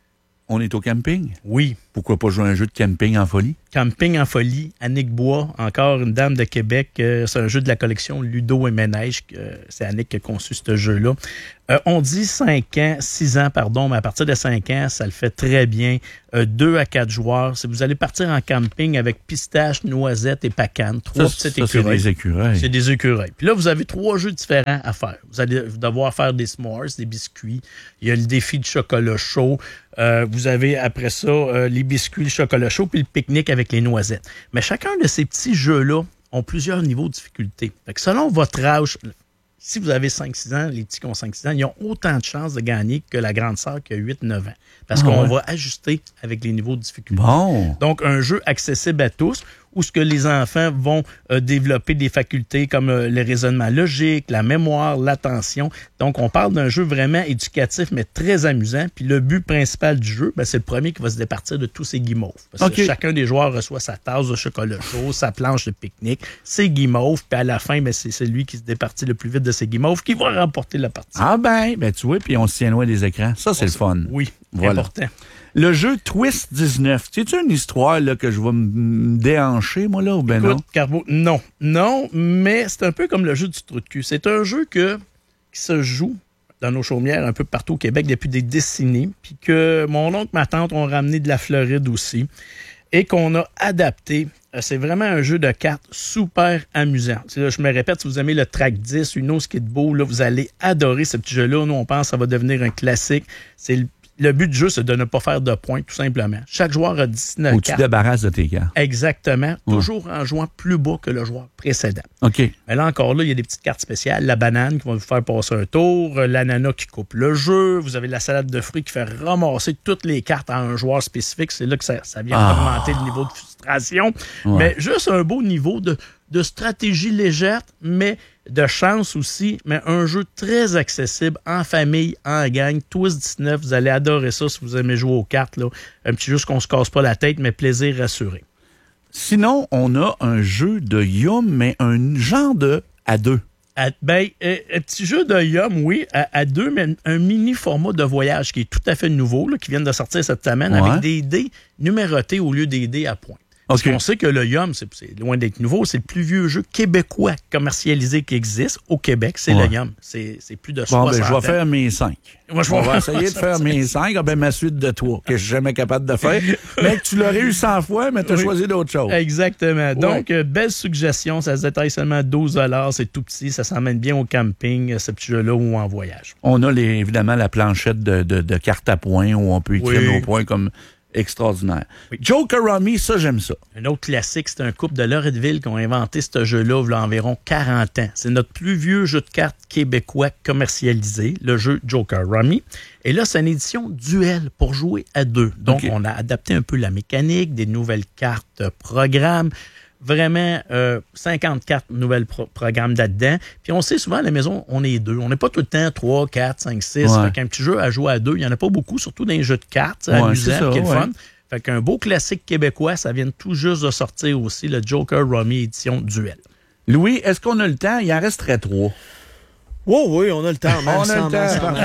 on est au camping? Oui. Pourquoi pas jouer à un jeu de camping en folie? Camping en folie, Annick Bois, encore une dame de Québec. Euh, c'est un jeu de la collection Ludo et Ménage. Euh, c'est Annick qui a conçu ce jeu-là. Euh, on dit cinq ans, six ans, pardon, mais à partir de cinq ans, ça le fait très bien. Euh, deux à quatre joueurs. Si vous allez partir en camping avec pistache, noisette et pacane, trois ça, petites ça, écureuils. c'est des écureuils. C'est des écureuils. Puis là, vous avez trois jeux différents à faire. Vous allez devoir faire des s'mores, des biscuits. Il y a le défi de chocolat chaud. Euh, vous avez après ça euh, les biscuits, le chocolat chaud, puis le pique-nique avec les noisettes. Mais chacun de ces petits jeux-là ont plusieurs niveaux de difficulté. Fait que selon votre âge, si vous avez cinq six ans, les petits qui ont cinq six ans, ils ont autant de chances de gagner que la grande sœur qui a huit neuf ans. Parce ah qu'on ouais. va ajuster avec les niveaux de difficulté. Bon. Donc, un jeu accessible à tous, où ce que les enfants vont euh, développer des facultés comme euh, le raisonnement logique, la mémoire, l'attention. Donc, on parle d'un jeu vraiment éducatif, mais très amusant. Puis le but principal du jeu, ben, c'est le premier qui va se départir de tous ses guimauves. Parce okay. que chacun des joueurs reçoit sa tasse de chocolat chaud, sa planche de pique-nique, ses guimauves, puis à la fin, ben, c'est celui qui se départit le plus vite de ses guimauves qui va remporter la partie. Ah ben, ben tu vois, puis on se tient loin des écrans. Ça, c'est on le fun. Oui, voilà. Important. Le jeu Twist dix-neuf, c'est-tu une histoire là, que je vais me déhancher, moi, là, ou ben Écoute, non? Carbo, non. Non, mais c'est un peu comme le jeu du trou de cul. C'est un jeu que, qui se joue dans nos chaumières un peu partout au Québec depuis des décennies, puis que mon oncle, ma tante ont ramené de la Floride aussi, et qu'on a adapté. C'est vraiment un jeu de cartes super amusant. Là, je me répète, si vous aimez le Track dix, Uno, ce qui est beau, là, vous allez adorer ce petit jeu-là. Nous, on pense que ça va devenir un classique. C'est le Le but du jeu, c'est de ne pas faire de points, tout simplement. Chaque joueur a dix-neuf Ou cartes. tu te débarrasses de tes cartes. Exactement. Ouais. Toujours en jouant plus bas que le joueur précédent. OK. Mais là, encore là, il y a des petites cartes spéciales. La banane qui va vous faire passer un tour, l'ananas qui coupe le jeu, vous avez la salade de fruits qui fait ramasser toutes les cartes à un joueur spécifique. C'est là que ça, ça vient Ah. augmenter le niveau de frustration. Ouais. Mais juste un beau niveau de, de stratégie légère, mais de chance aussi, mais un jeu très accessible en famille, en gang. Twist dix-neuf, vous allez adorer ça si vous aimez jouer aux cartes. Là. Un petit jeu qu'on se casse pas la tête, mais plaisir assuré. Sinon, on a un jeu de Yum, mais un genre de à deux. À, ben, euh, un petit jeu de Yum, oui, à, à deux, mais un mini format de voyage qui est tout à fait nouveau, là, qui vient de sortir cette semaine, Ouais. avec des dés numérotés au lieu des dés à points. Parce Okay. qu'on sait que le Yum, c'est, c'est loin d'être nouveau, c'est le plus vieux jeu québécois commercialisé qui existe au Québec, c'est Ouais. le Yum. C'est, c'est plus de Bon, soixante ben, je vais ans. faire mes cinq. Moi, je vais On va faire- essayer de faire mes cinq. Ah, ben, ma suite de toi, que je suis jamais capable de faire. Mais que tu l'aurais eu cent fois, mais tu as Oui. choisi d'autres choses. Exactement. Donc, euh, belle suggestion. Ça se détaille seulement douze dollars. C'est tout petit. Ça s'emmène bien au camping, euh, ce petit jeu-là, ou en voyage. On a les, évidemment la planchette de, de, de cartes à points où on peut écrire Oui. nos points comme extraordinaire. Joker Rummy, ça, j'aime ça. Un autre classique, c'est un couple de Loretteville qui ont inventé ce jeu-là il y a environ quarante ans. C'est notre plus vieux jeu de cartes québécois commercialisé, le jeu Joker Rummy. Et là, c'est une édition duel pour jouer à deux. Donc, OK. on a adapté un peu la mécanique, des nouvelles cartes euh, programmes. Vraiment, euh, cinquante-quatre nouvelles pro- programmes là-dedans. Puis on sait souvent à la maison, on est deux. On n'est pas tout le temps trois, quatre, cinq, six. Ouais. Fait qu'un petit jeu à jouer à deux, il n'y en a pas beaucoup, surtout dans les jeux de cartes. C'est Ouais, amusant, c'est ça, qui est le ouais. fun. Fait qu'un beau classique québécois, ça vient tout juste de sortir aussi, le Joker Rummy édition duel. Louis, est-ce qu'on a le temps? Il en resterait trois. Oui, oui, on a le temps. On a le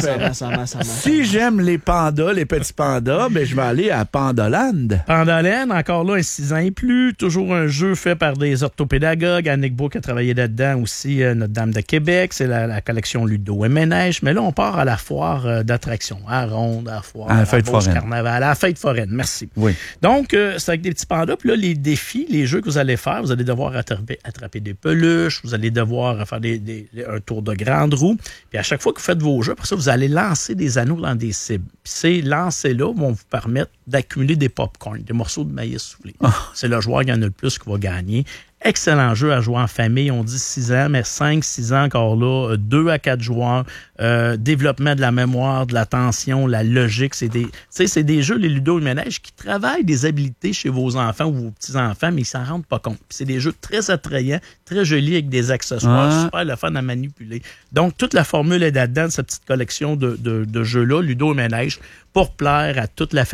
temps, Si j'aime les pandas, les petits pandas, ben je vais aller à Pandaland. Pandaland, encore là, un six ans et plus. Toujours un jeu fait par des orthopédagogues. Annick Book a travaillé là-dedans aussi, euh, Notre-Dame de Québec. C'est la, la collection Ludo et Ménage. Mais là, on part à la foire euh, d'attractions. À Ronde, à la foire, À la fête Beauce foraine. Carnaval, à la fête foraine. Merci. Oui. Donc, euh, c'est avec des petits pandas. Puis là, les défis, les jeux que vous allez faire, vous allez devoir attraper, attraper des peluches. Vous allez devoir faire des, des- un tour de grande roue. Puis à chaque fois que vous faites vos jeux, après ça, vous allez lancer des anneaux dans des cibles. Puis ces lancers-là vont vous permettre d'accumuler des pop-corns, des morceaux de maïs soufflés. C'est le joueur qui en a le plus qui va gagner. Excellent jeu à jouer en famille. On dit six ans, mais cinq, six ans encore là. deux à quatre joueurs. Euh, développement de la mémoire, de l'attention, la logique. C'est des, tu sais, c'est des jeux, les Ludo et Ménage, qui travaillent des habiletés chez vos enfants ou vos petits-enfants, mais ils s'en rendent pas compte. Puis c'est des jeux très attrayants, très jolis avec des accessoires, Ouais. super le fun à manipuler. Donc, toute la formule est là-dedans de cette petite collection de, de, de jeux-là, Ludo et Ménage, pour plaire à toute la famille puis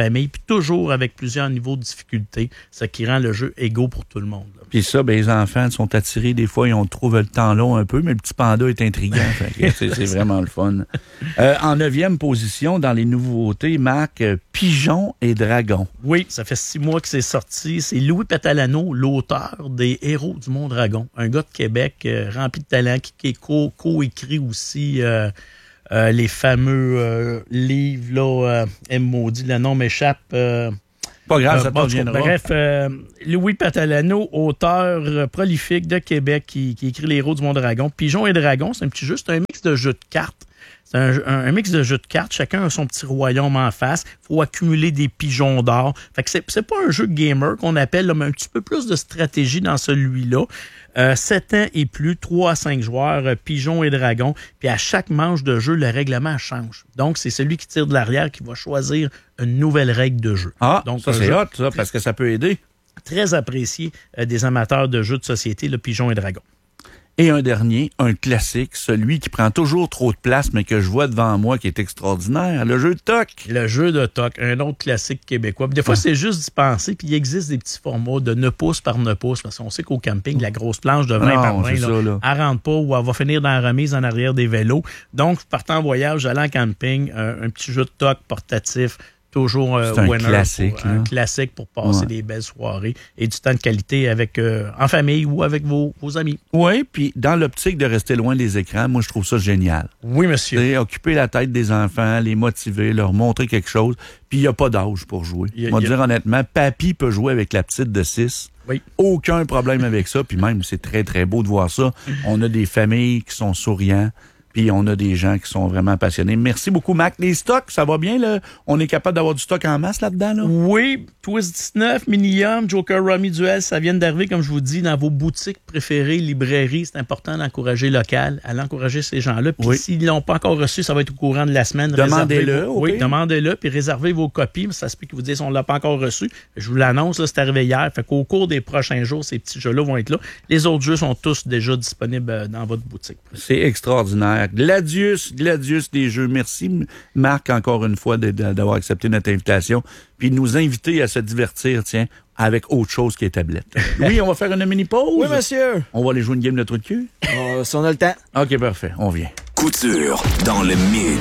toujours avec plusieurs niveaux de difficulté, ce qui rend le jeu égaux pour tout le monde. Là. Puis ça, ben, les enfants sont attirés. Des fois, ils ont trouvé le temps long un peu, mais le petit panda est intriguant. Fait que c'est, c'est vraiment le fun. Euh, en neuvième position, dans les nouveautés, Marc, euh, Pigeon et Dragon. Oui, ça fait six mois que c'est sorti. C'est Louis Patalano, l'auteur des Héros du Mont Dragon. Un gars de Québec euh, rempli de talent qui, qui est co- co-écrit aussi euh, euh, les fameux euh, livres, là, euh, M. Maudit, le nom m'échappe. Euh, Pas grave, euh, ça bon, te reviendra. Bref, euh, Louis Patalano, auteur euh, prolifique de Québec qui, qui écrit les Héros du Mont Dragon. Pigeon et Dragon, c'est un petit jeu, c'est un mix de jeux de cartes. C'est un, un, un mix de jeux de cartes. Chacun a son petit royaume en face. Il faut accumuler des pigeons d'or. Fait que c'est, c'est pas un jeu de gamer qu'on appelle, là, mais un petit peu plus de stratégie dans celui-là. Euh, sept ans et plus, trois à cinq joueurs, euh, pigeons et dragons. Puis à chaque manche de jeu, le règlement change. Donc, c'est celui qui tire de l'arrière qui va choisir une nouvelle règle de jeu. Ah, donc, ça c'est jeu hot, ça, parce que ça peut aider. Très apprécié euh, des amateurs de jeux de société, le pigeon et dragon. Et un dernier, un classique, celui qui prend toujours trop de place, mais que je vois devant moi, qui est extraordinaire, le jeu de toc. Le jeu de toc, un autre classique québécois. Puis des fois, ah. c'est juste d'y penser, puis il existe des petits formats de neuf pouces par neuf pouces, parce qu'on sait qu'au camping, la grosse planche de vingt non, par vingt, là, ça, là. elle rentre pas ou elle va finir dans la remise en arrière des vélos. Donc, partant en voyage, aller en camping, un, un petit jeu de toc portatif, toujours euh, c'est un winner classique, pour, un classique pour passer ouais. des belles soirées et du temps de qualité avec euh, en famille ou avec vos, vos amis. Oui, puis dans l'optique de rester loin des écrans, moi je trouve ça génial. Oui, monsieur. C'est occuper la tête des enfants, les motiver, leur montrer quelque chose, puis il n'y a pas d'âge pour jouer. Je vais dire honnêtement, papy peut jouer avec la petite de six. Oui. Aucun problème avec ça, puis même c'est très très beau de voir ça. On a des familles qui sont souriants. Puis on a des gens qui sont vraiment passionnés. Merci beaucoup, Mac. Les stocks, ça va bien, là? On est capable d'avoir du stock en masse là-dedans, là? Oui. Twist dix-neuf, Minium, Joker Rummy Duel, ça vient d'arriver, comme je vous dis, dans vos boutiques préférées, librairies. C'est important d'encourager local, à l'encourager ces gens-là. Puis oui. s'ils ne l'ont pas encore reçu, ça va être au courant de la semaine. Demandez-le. Vos... Oui, demandez-le, puis réservez vos copies. Ça se peut que vous disiez on ne l'a pas encore reçu. Je vous l'annonce, là, c'est arrivé hier. Fait qu'au cours des prochains jours, ces petits jeux-là vont être là. Les autres jeux sont tous déjà disponibles dans votre boutique. C'est extraordinaire. Gladius, Gladius des jeux. Merci, Marc, encore une fois, de, de, d'avoir accepté notre invitation. Puis de nous inviter à se divertir, tiens, avec autre chose qui est tablette. Oui, on va faire une mini-pause. Oui, monsieur. On va aller jouer une game de trou de cul. Euh, si on a le temps. OK, parfait. On vient. Couture dans le mid.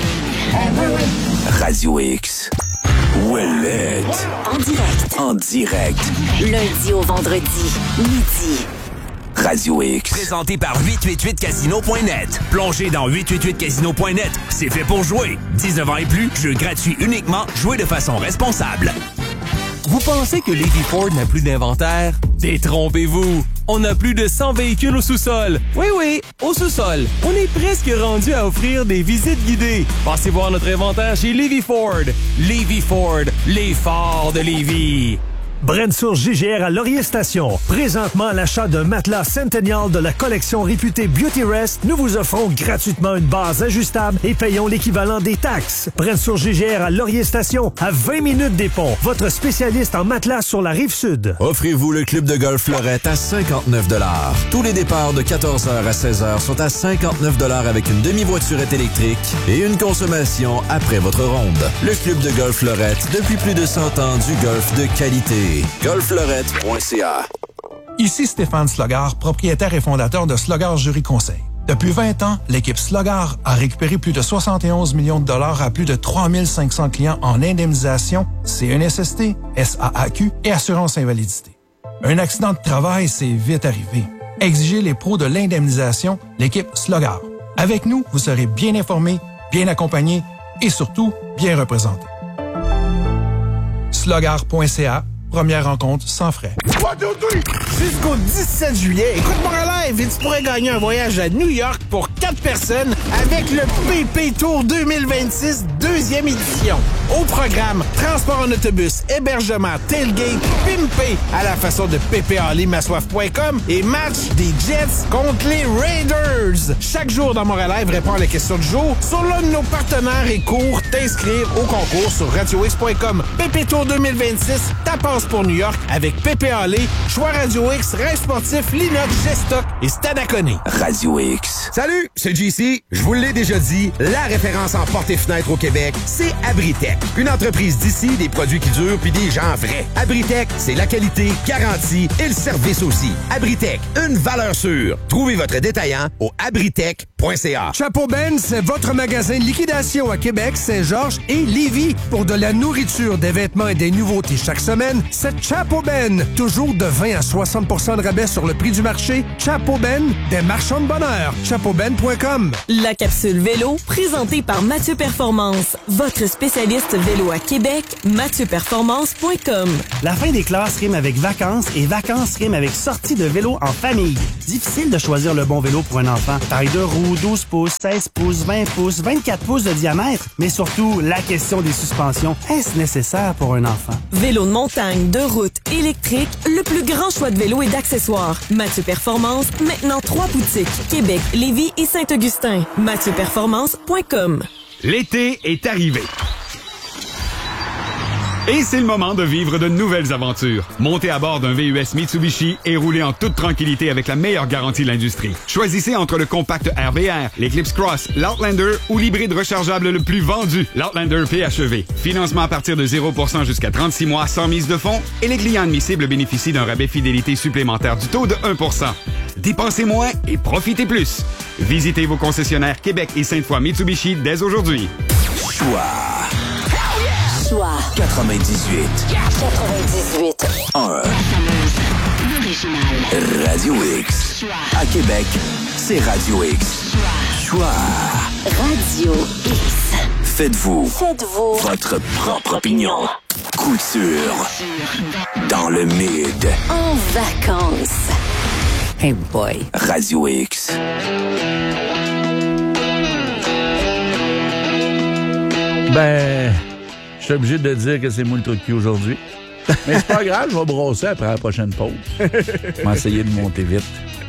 Radio X. Ouellette. En direct. En direct. Lundi au vendredi, midi. Radio X. Présenté par huit cent quatre-vingt-huit casino point net. Plongez dans huit cent quatre-vingt-huit casino point net. C'est fait pour jouer. dix-neuf ans et plus, jeu gratuit uniquement, jouez de façon responsable. Vous pensez que Levy Ford n'a plus d'inventaire? Détrompez-vous! On a plus de cent véhicules au sous-sol. Oui, oui, au sous-sol. On est presque rendu à offrir des visites guidées. Passez voir notre inventaire chez Levy Ford. Levy Ford, les forts de Lévis. Brenne sur J G R à Laurier Station. Présentement, à l'achat d'un matelas Centennial de la collection réputée Beauty Rest, nous vous offrons gratuitement une base ajustable et payons l'équivalent des taxes. Brenne sur J G R à Laurier Station, à vingt minutes des ponts. Votre spécialiste en matelas sur la Rive-Sud. Offrez-vous le club de golf Fleurette à cinquante-neuf dollars. Tous les départs de quatorze heures à seize heures sont à cinquante-neuf dollars avec une demi-voiturette électrique et une consommation après votre ronde. Le club de golf Fleurette, depuis plus de cent ans, du golf de qualité. golf fleurette point c a. Ici Stéphane Slogard, propriétaire et fondateur de Slogard Jury Conseil. Depuis vingt ans, l'équipe Slogard a récupéré plus de soixante et onze millions de dollars à plus de trois mille cinq cents clients en indemnisation, C N S S T, S A A Q et assurance invalidité. Un accident de travail, c'est vite arrivé. Exigez les pros de l'indemnisation, l'équipe Slogard. Avec nous, vous serez bien informé, bien accompagné et surtout bien représenté. slogard point c a. Première rencontre sans frais. Jusqu'au dix-sept juillet, écoute-moi en live et tu pourrais gagner un voyage à New York pour quatre personnes avec le P P Tour deux mille vingt-six, deuxième édition. Au programme, transport en autobus, hébergement, tailgate, pimpé à la façon de pépé ali massoif point com et match des Jets contre les Raiders. Chaque jour dans Montréal Live répond à la question du jour sur l'un de nos partenaires et cours. T'inscrire au concours sur radio x point com. P P Tour deux mille vingt-six, ta passe pour New York avec Pépé Allé, Choix Radio X, Rêve sportif, Linox, Gestock et Stadacone. Radio X. Salut, c'est J C. Je vous l'ai déjà dit, la référence en portes et fenêtres au Québec, c'est Abritech. Une entreprise d'ici, des produits qui durent puis des gens vrais. Abritech, c'est la qualité, garantie et le service aussi. Abritech, une valeur sûre. Trouvez votre détaillant au abritech point c a. Chapeau Ben, c'est votre magasin de liquidation à Québec, Saint-Georges et Lévis. Pour de la nourriture, des vêtements et des nouveautés chaque semaine, c'est Chapeau Ben. Toujours de vingt à soixante pour cent de rabais sur le prix du marché. Chapeau Ben, des marchands de bonheur. chapeau ben point com. La capsule vélo, présentée par Mathieu Performance. Votre spécialiste vélo à Québec, mathieu performance point com. La fin des classes rime avec vacances et vacances rime avec sortie de vélo en famille. Difficile de choisir le bon vélo pour un enfant. Taille de roue, douze pouces, seize pouces, vingt pouces, vingt-quatre pouces de diamètre. Mais surtout, la question des suspensions. Est-ce nécessaire pour un enfant? Vélo de montagne, de route, électrique, le plus grand choix de vélos et d'accessoires. Mathieu Performance, maintenant trois boutiques. Québec, Lévis et Saint-Augustin. mathieu performance point com. L'été est arrivé. Et c'est le moment de vivre de nouvelles aventures. Montez à bord d'un V U S Mitsubishi et roulez en toute tranquillité avec la meilleure garantie de l'industrie. Choisissez entre le compact R V R, l'Eclipse Cross, l'Outlander ou l'hybride rechargeable le plus vendu, l'Outlander P H E V. Financement à partir de zéro pour cent jusqu'à trente-six mois sans mise de fonds et les clients admissibles bénéficient d'un rabais fidélité supplémentaire du taux de un pour cent. Dépensez moins et profitez plus. Visitez vos concessionnaires Québec et Sainte-Foy Mitsubishi dès aujourd'hui. Choix. Choix. quatre-vingt-dix-huit. quatre-vingt-dix-huit. un. Radio X. À Québec, c'est Radio X. Choix. Radio X. Faites-vous. Faites-vous. Votre propre opinion. Couture. Dans le mid. En vacances. Hey boy. Radio X. Ben, je suis obligé de dire que c'est moi le truc qui aujourd'hui. Mais c'est pas grave, je vais brosser après la prochaine pause. Je vais essayer de monter vite.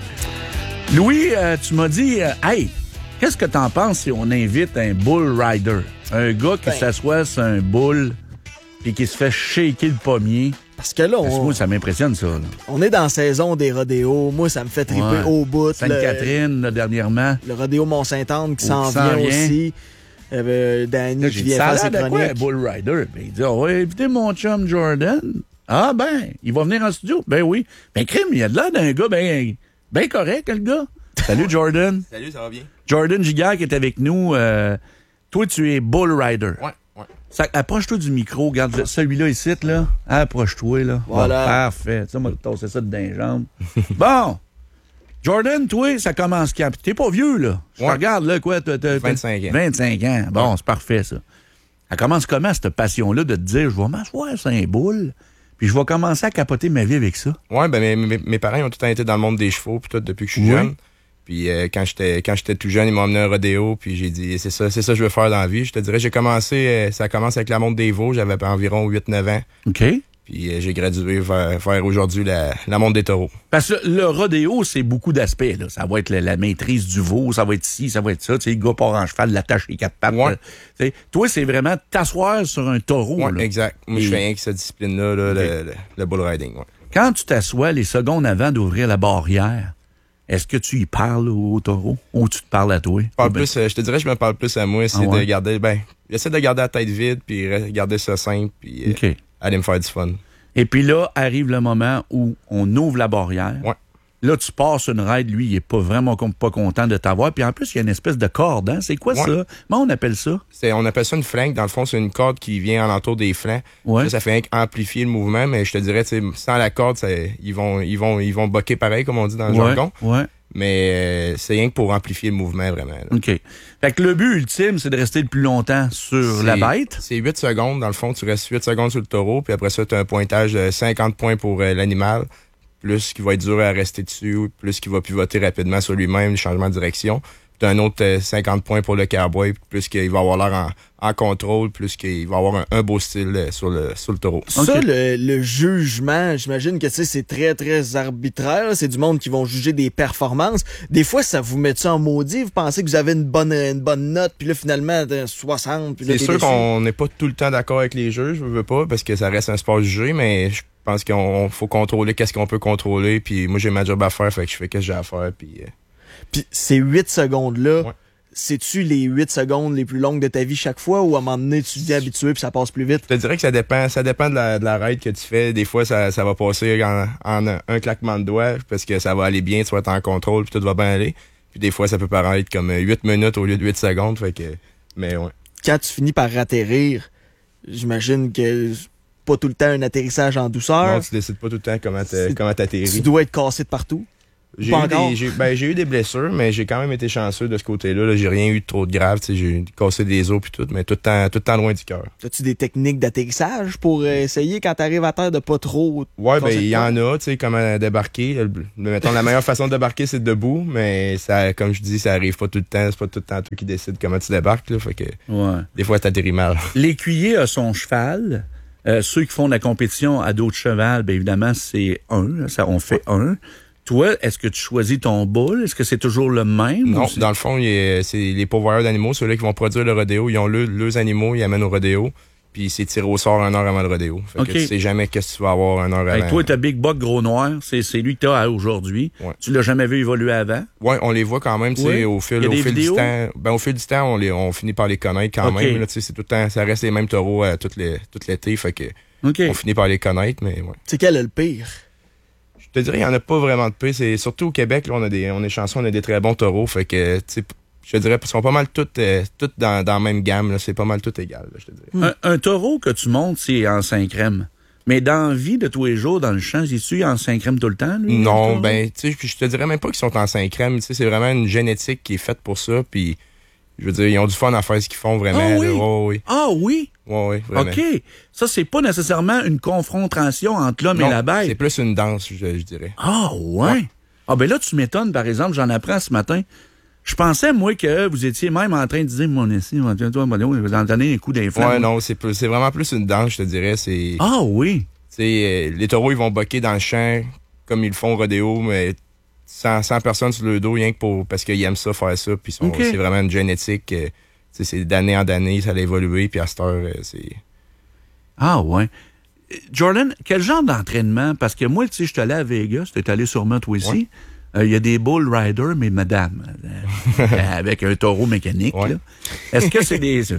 Louis, euh, tu m'as dit, euh, hey, qu'est-ce que t'en penses si on invite un bull rider? Un gars qui ben. s'assoit sur un bull puis qui se fait shaker le pommier. Parce que là, on... Moi, ça m'impressionne, ça. Là. On est dans la saison des rodéos. Moi, ça me fait triper ouais. au bout. Sainte-Catherine, là, dernièrement. Le rodéo Mont-Saint-Anne qui s'en vient, vient aussi. Euh, Danny là, qui vient faire ses chroniques. Quoi, un bull rider? Ben, il dit, on va inviter mon chum Jordan. Ah ben, il va venir en studio. Ben oui. Ben crime, il y a de l'air d'un gars ben, ben correct, le gars. Salut, Jordan. Salut, ça va bien? Jordan Giguère qui est avec nous. Euh, toi, tu es bull rider. Ouais. Ça, approche-toi du micro, regarde celui-là ici, là. Approche-toi, là. Voilà. Bon, parfait. Ça m'a tassé ça dedans les jambes. Bon. Jordan, toi, ça commence quand? T'es pas vieux, là. Je ouais. regarde, là, quoi. T'as, t'as, vingt-cinq ans. vingt-cinq ans. Bon, ouais. c'est parfait, ça. Ça commence comment, cette passion-là, de te dire, je vais m'asseoir sur un boule, puis je vais commencer à capoter ma vie avec ça? Ouais, ben, mes, mes, mes parents ont tout le temps été dans le monde des chevaux, puis tout, depuis que je suis oui. jeune. Puis euh, quand j'étais quand j'étais tout jeune, ils m'ont emmené un rodéo, puis j'ai dit c'est ça, c'est ça que je veux faire dans la vie. Je te dirais, j'ai commencé, euh, ça commence avec la montre des veaux, j'avais environ huit neuf ans. OK. Puis euh, j'ai gradué vers, vers aujourd'hui la, la montre des taureaux. Parce que le rodéo, c'est beaucoup d'aspects. Là. Ça va être la, la maîtrise du veau, ça va être ci, ça va être ça. Tu sais, le gars part en cheval, l'attache les quatre pattes. Ouais. Tu sais, toi, c'est vraiment t'asseoir sur un taureau. Ouais, là. Exact. Moi, Et... je fais rien que cette discipline-là, là, okay. le, le, le bull riding. Ouais. Quand tu t'assois les secondes avant d'ouvrir la barrière, est-ce que tu y parles au taureau ou tu te parles à toi? Je, parle ben... plus, euh, je te dirais que je me parle plus à moi. C'est ah ouais? de garder, ben, j'essaie de garder la tête vide, puis garder ça simple, puis euh, okay. aller me faire du fun. Et puis là, arrive le moment où on ouvre la barrière. Ouais. Là, tu passes une ride, lui, il est pas vraiment pas content de t'avoir. Puis en plus, il y a une espèce de corde, hein? C'est quoi ouais. ça? Comment on appelle ça? C'est, on appelle ça une flanque. Dans le fond, c'est une corde qui vient alentour des flancs. Ouais. Ça, ça fait amplifier le mouvement, mais je te dirais, sans la corde, ça, ils vont, ils vont, ils vont boquer pareil, comme on dit dans le ouais. jargon. Ouais. Mais euh, c'est rien que pour amplifier le mouvement, vraiment. Là. OK. Fait que le but ultime, c'est de rester le plus longtemps sur c'est, la bête. C'est huit secondes. Dans le fond, tu restes huit secondes sur le taureau, puis après ça, tu as un pointage de cinquante points pour euh, l'animal, plus qui va être dur à rester dessus, plus qui va pivoter rapidement sur lui-même, le changement de direction. Puis tu as un autre euh, cinquante points pour le cowboy, plus qu'il va avoir l'air en, en contrôle, plus qu'il va avoir un, un beau style euh, sur, le, sur le taureau. Ça, okay. le, le jugement, j'imagine que tu sais, c'est très, très arbitraire. Là. C'est du monde qui vont juger des performances. Des fois, ça vous met ça en maudit. Vous pensez que vous avez une bonne, une bonne note, puis là, finalement, soixante. Puis là, c'est sûr déçu. Qu'on n'est pas tout le temps d'accord avec les juges, je veux pas, parce que ça reste un sport jugé, mais je pense qu'on faut contrôler qu'est-ce qu'on peut contrôler. Puis moi, j'ai ma job à faire, fait que je fais ce que j'ai à faire. Puis, euh... puis ces huit secondes-là, ouais. c'est-tu les huit secondes les plus longues de ta vie chaque fois ou à un moment donné, tu t'es habitué puis ça passe plus vite? Je te dirais que ça dépend. Ça dépend de la, de la ride que tu fais. Des fois, ça, ça va passer en, en un, un claquement de doigts parce que ça va aller bien, tu vas être en contrôle puis tout va bien aller. Puis des fois, ça peut paraître comme huit minutes au lieu de huit secondes. Fait que, mais ouais. Quand tu finis par atterrir, j'imagine que pas tout le temps un atterrissage en douceur. Non, tu décides pas tout le temps comment t'atterrir. Tu dois être cassé de partout. J'ai eu, des, j'ai, ben, j'ai eu des blessures, mais j'ai quand même été chanceux de ce côté-là. Là. J'ai rien eu de trop de grave. J'ai cassé des os puis tout, mais tout le temps, tout le temps loin du cœur. As-tu des techniques d'atterrissage pour euh, essayer quand t'arrives à terre de pas trop... Ouais, ben il y en a, tu sais, comment débarquer. Mettons, la meilleure façon de débarquer, c'est debout, mais ça, comme je dis, ça arrive pas tout le temps. C'est pas tout le temps toi qui décide comment tu débarques. Là, fait que ouais. Des fois, t'atterris mal. L'écuyer a son cheval. Euh, ceux qui font de la compétition à dos de cheval, bien évidemment, c'est un. Ça, on fait ouais. un. Toi, est-ce que tu choisis ton bull? Est-ce que c'est toujours le même? Non, dans le fond, c'est les pourvoyeurs d'animaux, ceux-là qui vont produire le rodéo. Ils ont le, leurs animaux, ils amènent au rodéo, puis c'est tiré au sort une heure avant le rodéo. Fait okay. que tu sais jamais qu'est-ce que tu vas avoir une heure avant. Hey, toi, t'as Big Buck Gros Noir, c'est, c'est lui que t'as aujourd'hui. Ouais. Tu l'as jamais vu évoluer avant? Oui, on les voit quand même, tu sais, ouais. au fil, au fil du temps. Ben, au fil du temps, on, les, on finit par les connaître quand okay. même. Là, c'est tout le temps, ça reste les mêmes taureaux euh, tout, les, tout l'été, fait que okay. on finit par les connaître, mais ouais. C'est quel est le pire? Je te dirais, il n'y en a pas vraiment de pire. C'est surtout au Québec, là, on a des, on est chanceux, on a des très bons taureaux. Fait que, tu sais, je te dirais, ils sont pas mal tous, euh, tous dans, dans la même gamme. Là, c'est pas mal tout égal, là, je te dirais. Un, un taureau que tu montes, c'est en cinq crèmes. Mais dans la vie de tous les jours, dans le champ, c'est-tu en cinq crèmes tout le temps, lui? Non, ben, tu sais, je te dirais même pas qu'ils sont en cinq crèmes. Tu sais, c'est vraiment une génétique qui est faite pour ça. Puis, je veux dire, ils ont du fun à faire ce qu'ils font vraiment. Ah oui? Là. Oh, oui. Ah oui? Oui, oui, vraiment. OK. Ça, c'est pas nécessairement une confrontation entre l'homme non, et la bête. C'est plus une danse, je, je dirais. Ah ouais? ouais. Ah ben là, tu m'étonnes, par exemple, j'en apprends ce matin. Je pensais, moi, que vous étiez même en train de dire, mon ici, toi, vous en donnez un coup d'influence. Ouais, non, c'est, plus, c'est vraiment plus une danse, je te dirais. C'est, ah oui? C'est, euh, les taureaux, ils vont boquer dans le champ comme ils le font au rodéo, mais sans, sans personne sur le dos, rien que pour, parce qu'ils aiment ça, faire ça. Puis okay. c'est vraiment une génétique. Euh, c'est d'année en année, ça a évolué, puis à cette heure, c'est... Ah, ouais. Jordan, quel genre d'entraînement? Parce que moi, tu sais, je suis allé à Vegas, tu es allé sûrement toi aussi. Il ouais. euh, y a des bull riders, mais madame, euh, avec un taureau mécanique. Ouais. Là. Est-ce que c'est des...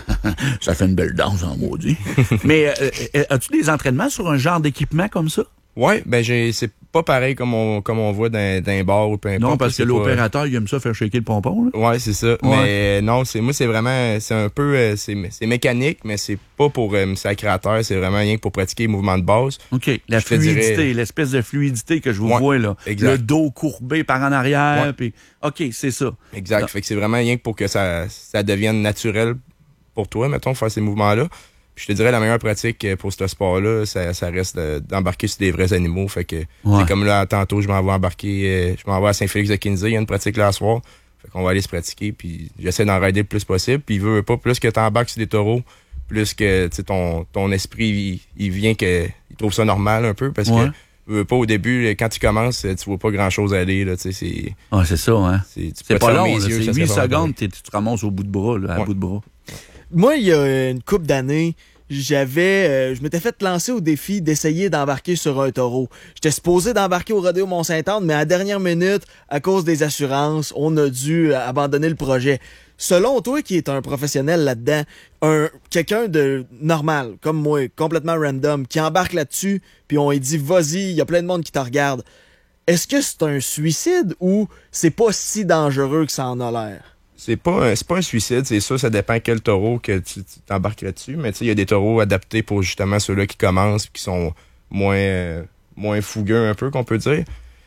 ça fait une belle danse en maudit. Mais euh, euh, as-tu des entraînements sur un genre d'équipement comme ça? Oui, ben j'ai c'est pas pareil comme on comme on voit dans, dans un bar ou peu importe. Non, parce que l'opérateur, pas... il aime ça faire shaker le pompon, là. Ouais, c'est ça. Ouais. Mais euh, non, c'est moi c'est vraiment c'est un peu euh, c'est c'est mécanique, mais c'est pas pour euh, me sacrer à terre, c'est vraiment rien que pour pratiquer les mouvements de base. OK, la je fluidité, dirais... l'espèce de fluidité que je vous ouais, vois là, exact. Le dos courbé par en arrière ouais. puis OK, c'est ça. Exact, là. Fait que c'est vraiment rien que pour que ça ça devienne naturel pour toi, mettons, faire ces mouvements-là. Je te dirais, la meilleure pratique pour ce sport-là, ça, ça reste de, d'embarquer sur des vrais animaux. Fait que, ouais. comme là, tantôt, je m'en vais embarquer, euh, je m'en vais à Saint-Félix-de-Quinzay, il y a une pratique là à soir. Fait qu'on va aller se pratiquer, puis j'essaie d'en rider le plus possible. Puis il veut pas, plus que t'embarques sur des taureaux, plus que, tu sais, ton, ton esprit, il, il vient que, il trouve ça normal un peu, parce ouais. que, veut pas au début, quand tu commences, tu vois pas grand-chose aller, là, tu sais, c'est... Ah, c'est ça, hein. C'est, c'est pas long, là, yeux, c'est huit secondes, tu te ramasses au bout de bras, là, à ouais. bout de bras. Moi, il y a une couple d'années, j'avais, euh, je m'étais fait lancer au défi d'essayer d'embarquer sur un taureau. J'étais supposé d'embarquer au rodéo Mont-Saint-Anne, mais à la dernière minute, à cause des assurances, on a dû abandonner le projet. Selon toi, qui est un professionnel là-dedans, un quelqu'un de normal, comme moi, complètement random, qui embarque là-dessus, puis on lui dit, vas-y, il y a plein de monde qui te regarde. Est-ce que c'est un suicide ou c'est pas si dangereux que ça en a l'air? C'est pas, c'est pas un suicide, c'est ça, ça dépend quel taureau que tu, tu t'embarquerais dessus. Mais tu sais, il y a des taureaux adaptés pour justement ceux-là qui commencent, qui sont moins, euh, moins fougueux un peu, qu'on peut dire.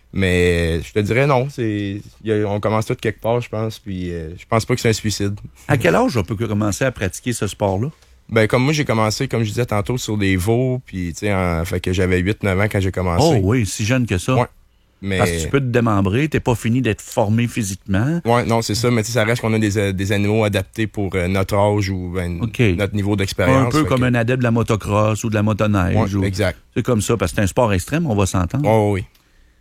Mais je te dirais non, c'est, y a, on commence tout quelque part, je pense, puis euh, je pense pas que c'est un suicide. À quel âge on peut commencer à pratiquer ce sport-là? Ben, comme moi, j'ai commencé, comme je disais tantôt, sur des veaux, puis tu sais, en, fait que j'avais huit neuf ans quand j'ai commencé. Oh oui, si jeune que ça. Ouais. Mais... Parce que tu peux te démembrer, t'es pas fini d'être formé physiquement. Ouais, non, c'est ça, mais tu sais, ça reste qu'on a des, des animaux adaptés pour euh, notre âge ou ben, okay. notre niveau d'expérience. Un peu comme que... un adepte de la motocross ou de la motoneige. Ouais, ou... exact. C'est comme ça, parce que c'est un sport extrême, on va s'entendre. Oh oui.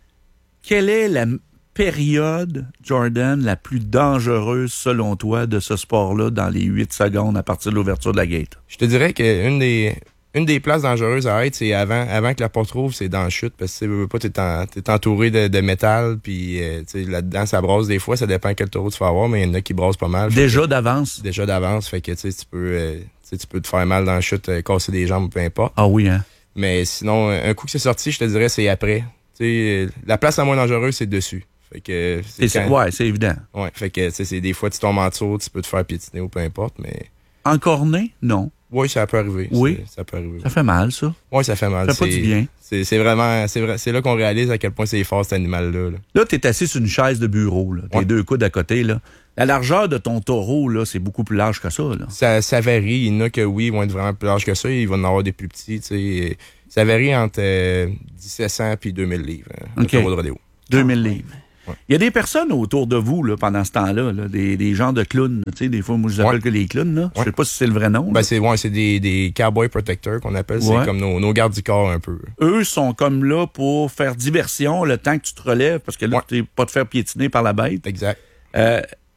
Quelle est la période, Jordan, la plus dangereuse, selon toi, de ce sport-là dans les huit secondes à partir de l'ouverture de la gate? Je te dirais qu'une des... une des places dangereuses à être, c'est avant, avant que la porte rouvre, c'est dans la chute, parce que tu sais, pas, t'es, en, t'es entouré de, de métal, puis euh, tu sais, là-dedans, ça brasse des fois, ça dépend quel taureau tu vas avoir, mais il y en a qui brassent pas mal. Déjà que, d'avance? Déjà d'avance, fait que tu sais, tu peux, euh, tu peux te faire mal dans la chute, euh, casser des jambes, peu importe. Ah oui, hein? Mais sinon, un coup que c'est sorti, je te dirais, c'est après. Tu sais, la place la moins dangereuse, c'est dessus. Fait que c'est, c'est quand... Ouais, c'est évident. Ouais, fait que tu sais, c'est des fois, tu tombes en dessous, tu peux te faire piétiner ou peu importe, mais... Encorné? Non. Oui, ça peut arriver. Oui. C'est, ça peut arriver. Ça fait mal, ça. Oui, ça fait mal. Ça fait pas du bien. C'est, c'est vraiment, c'est vrai, c'est là qu'on réalise à quel point c'est fort, cet animal-là. Là, là t'es assis sur une chaise de bureau, là. Tes ouais. deux coudes à côté, là. La largeur de ton taureau, là, c'est beaucoup plus large que ça, là. Ça, ça varie. Il y en a que oui, ils vont être vraiment plus larges que ça. Il va en avoir des plus petits, tu sais. Ça varie entre euh, dix-sept cents puis deux mille livres. Hein, okay. Le taureau de rodéo. deux mille livres. Ouais. Il y a des personnes autour de vous là, pendant ce temps-là, là, des, des genres de clowns. Tu sais, des fois, moi, je les appelle ouais. que les clowns. Là. Ouais. Je sais pas si c'est le vrai nom. Ben, c'est, ouais, c'est des, des cowboy protectors qu'on appelle. Ouais. C'est comme nos, nos gardes du corps un peu. Eux sont comme là pour faire diversion le temps que tu te relèves, parce que là, ouais. tu n'es pas te faire piétiner par la bête. Exact. Euh,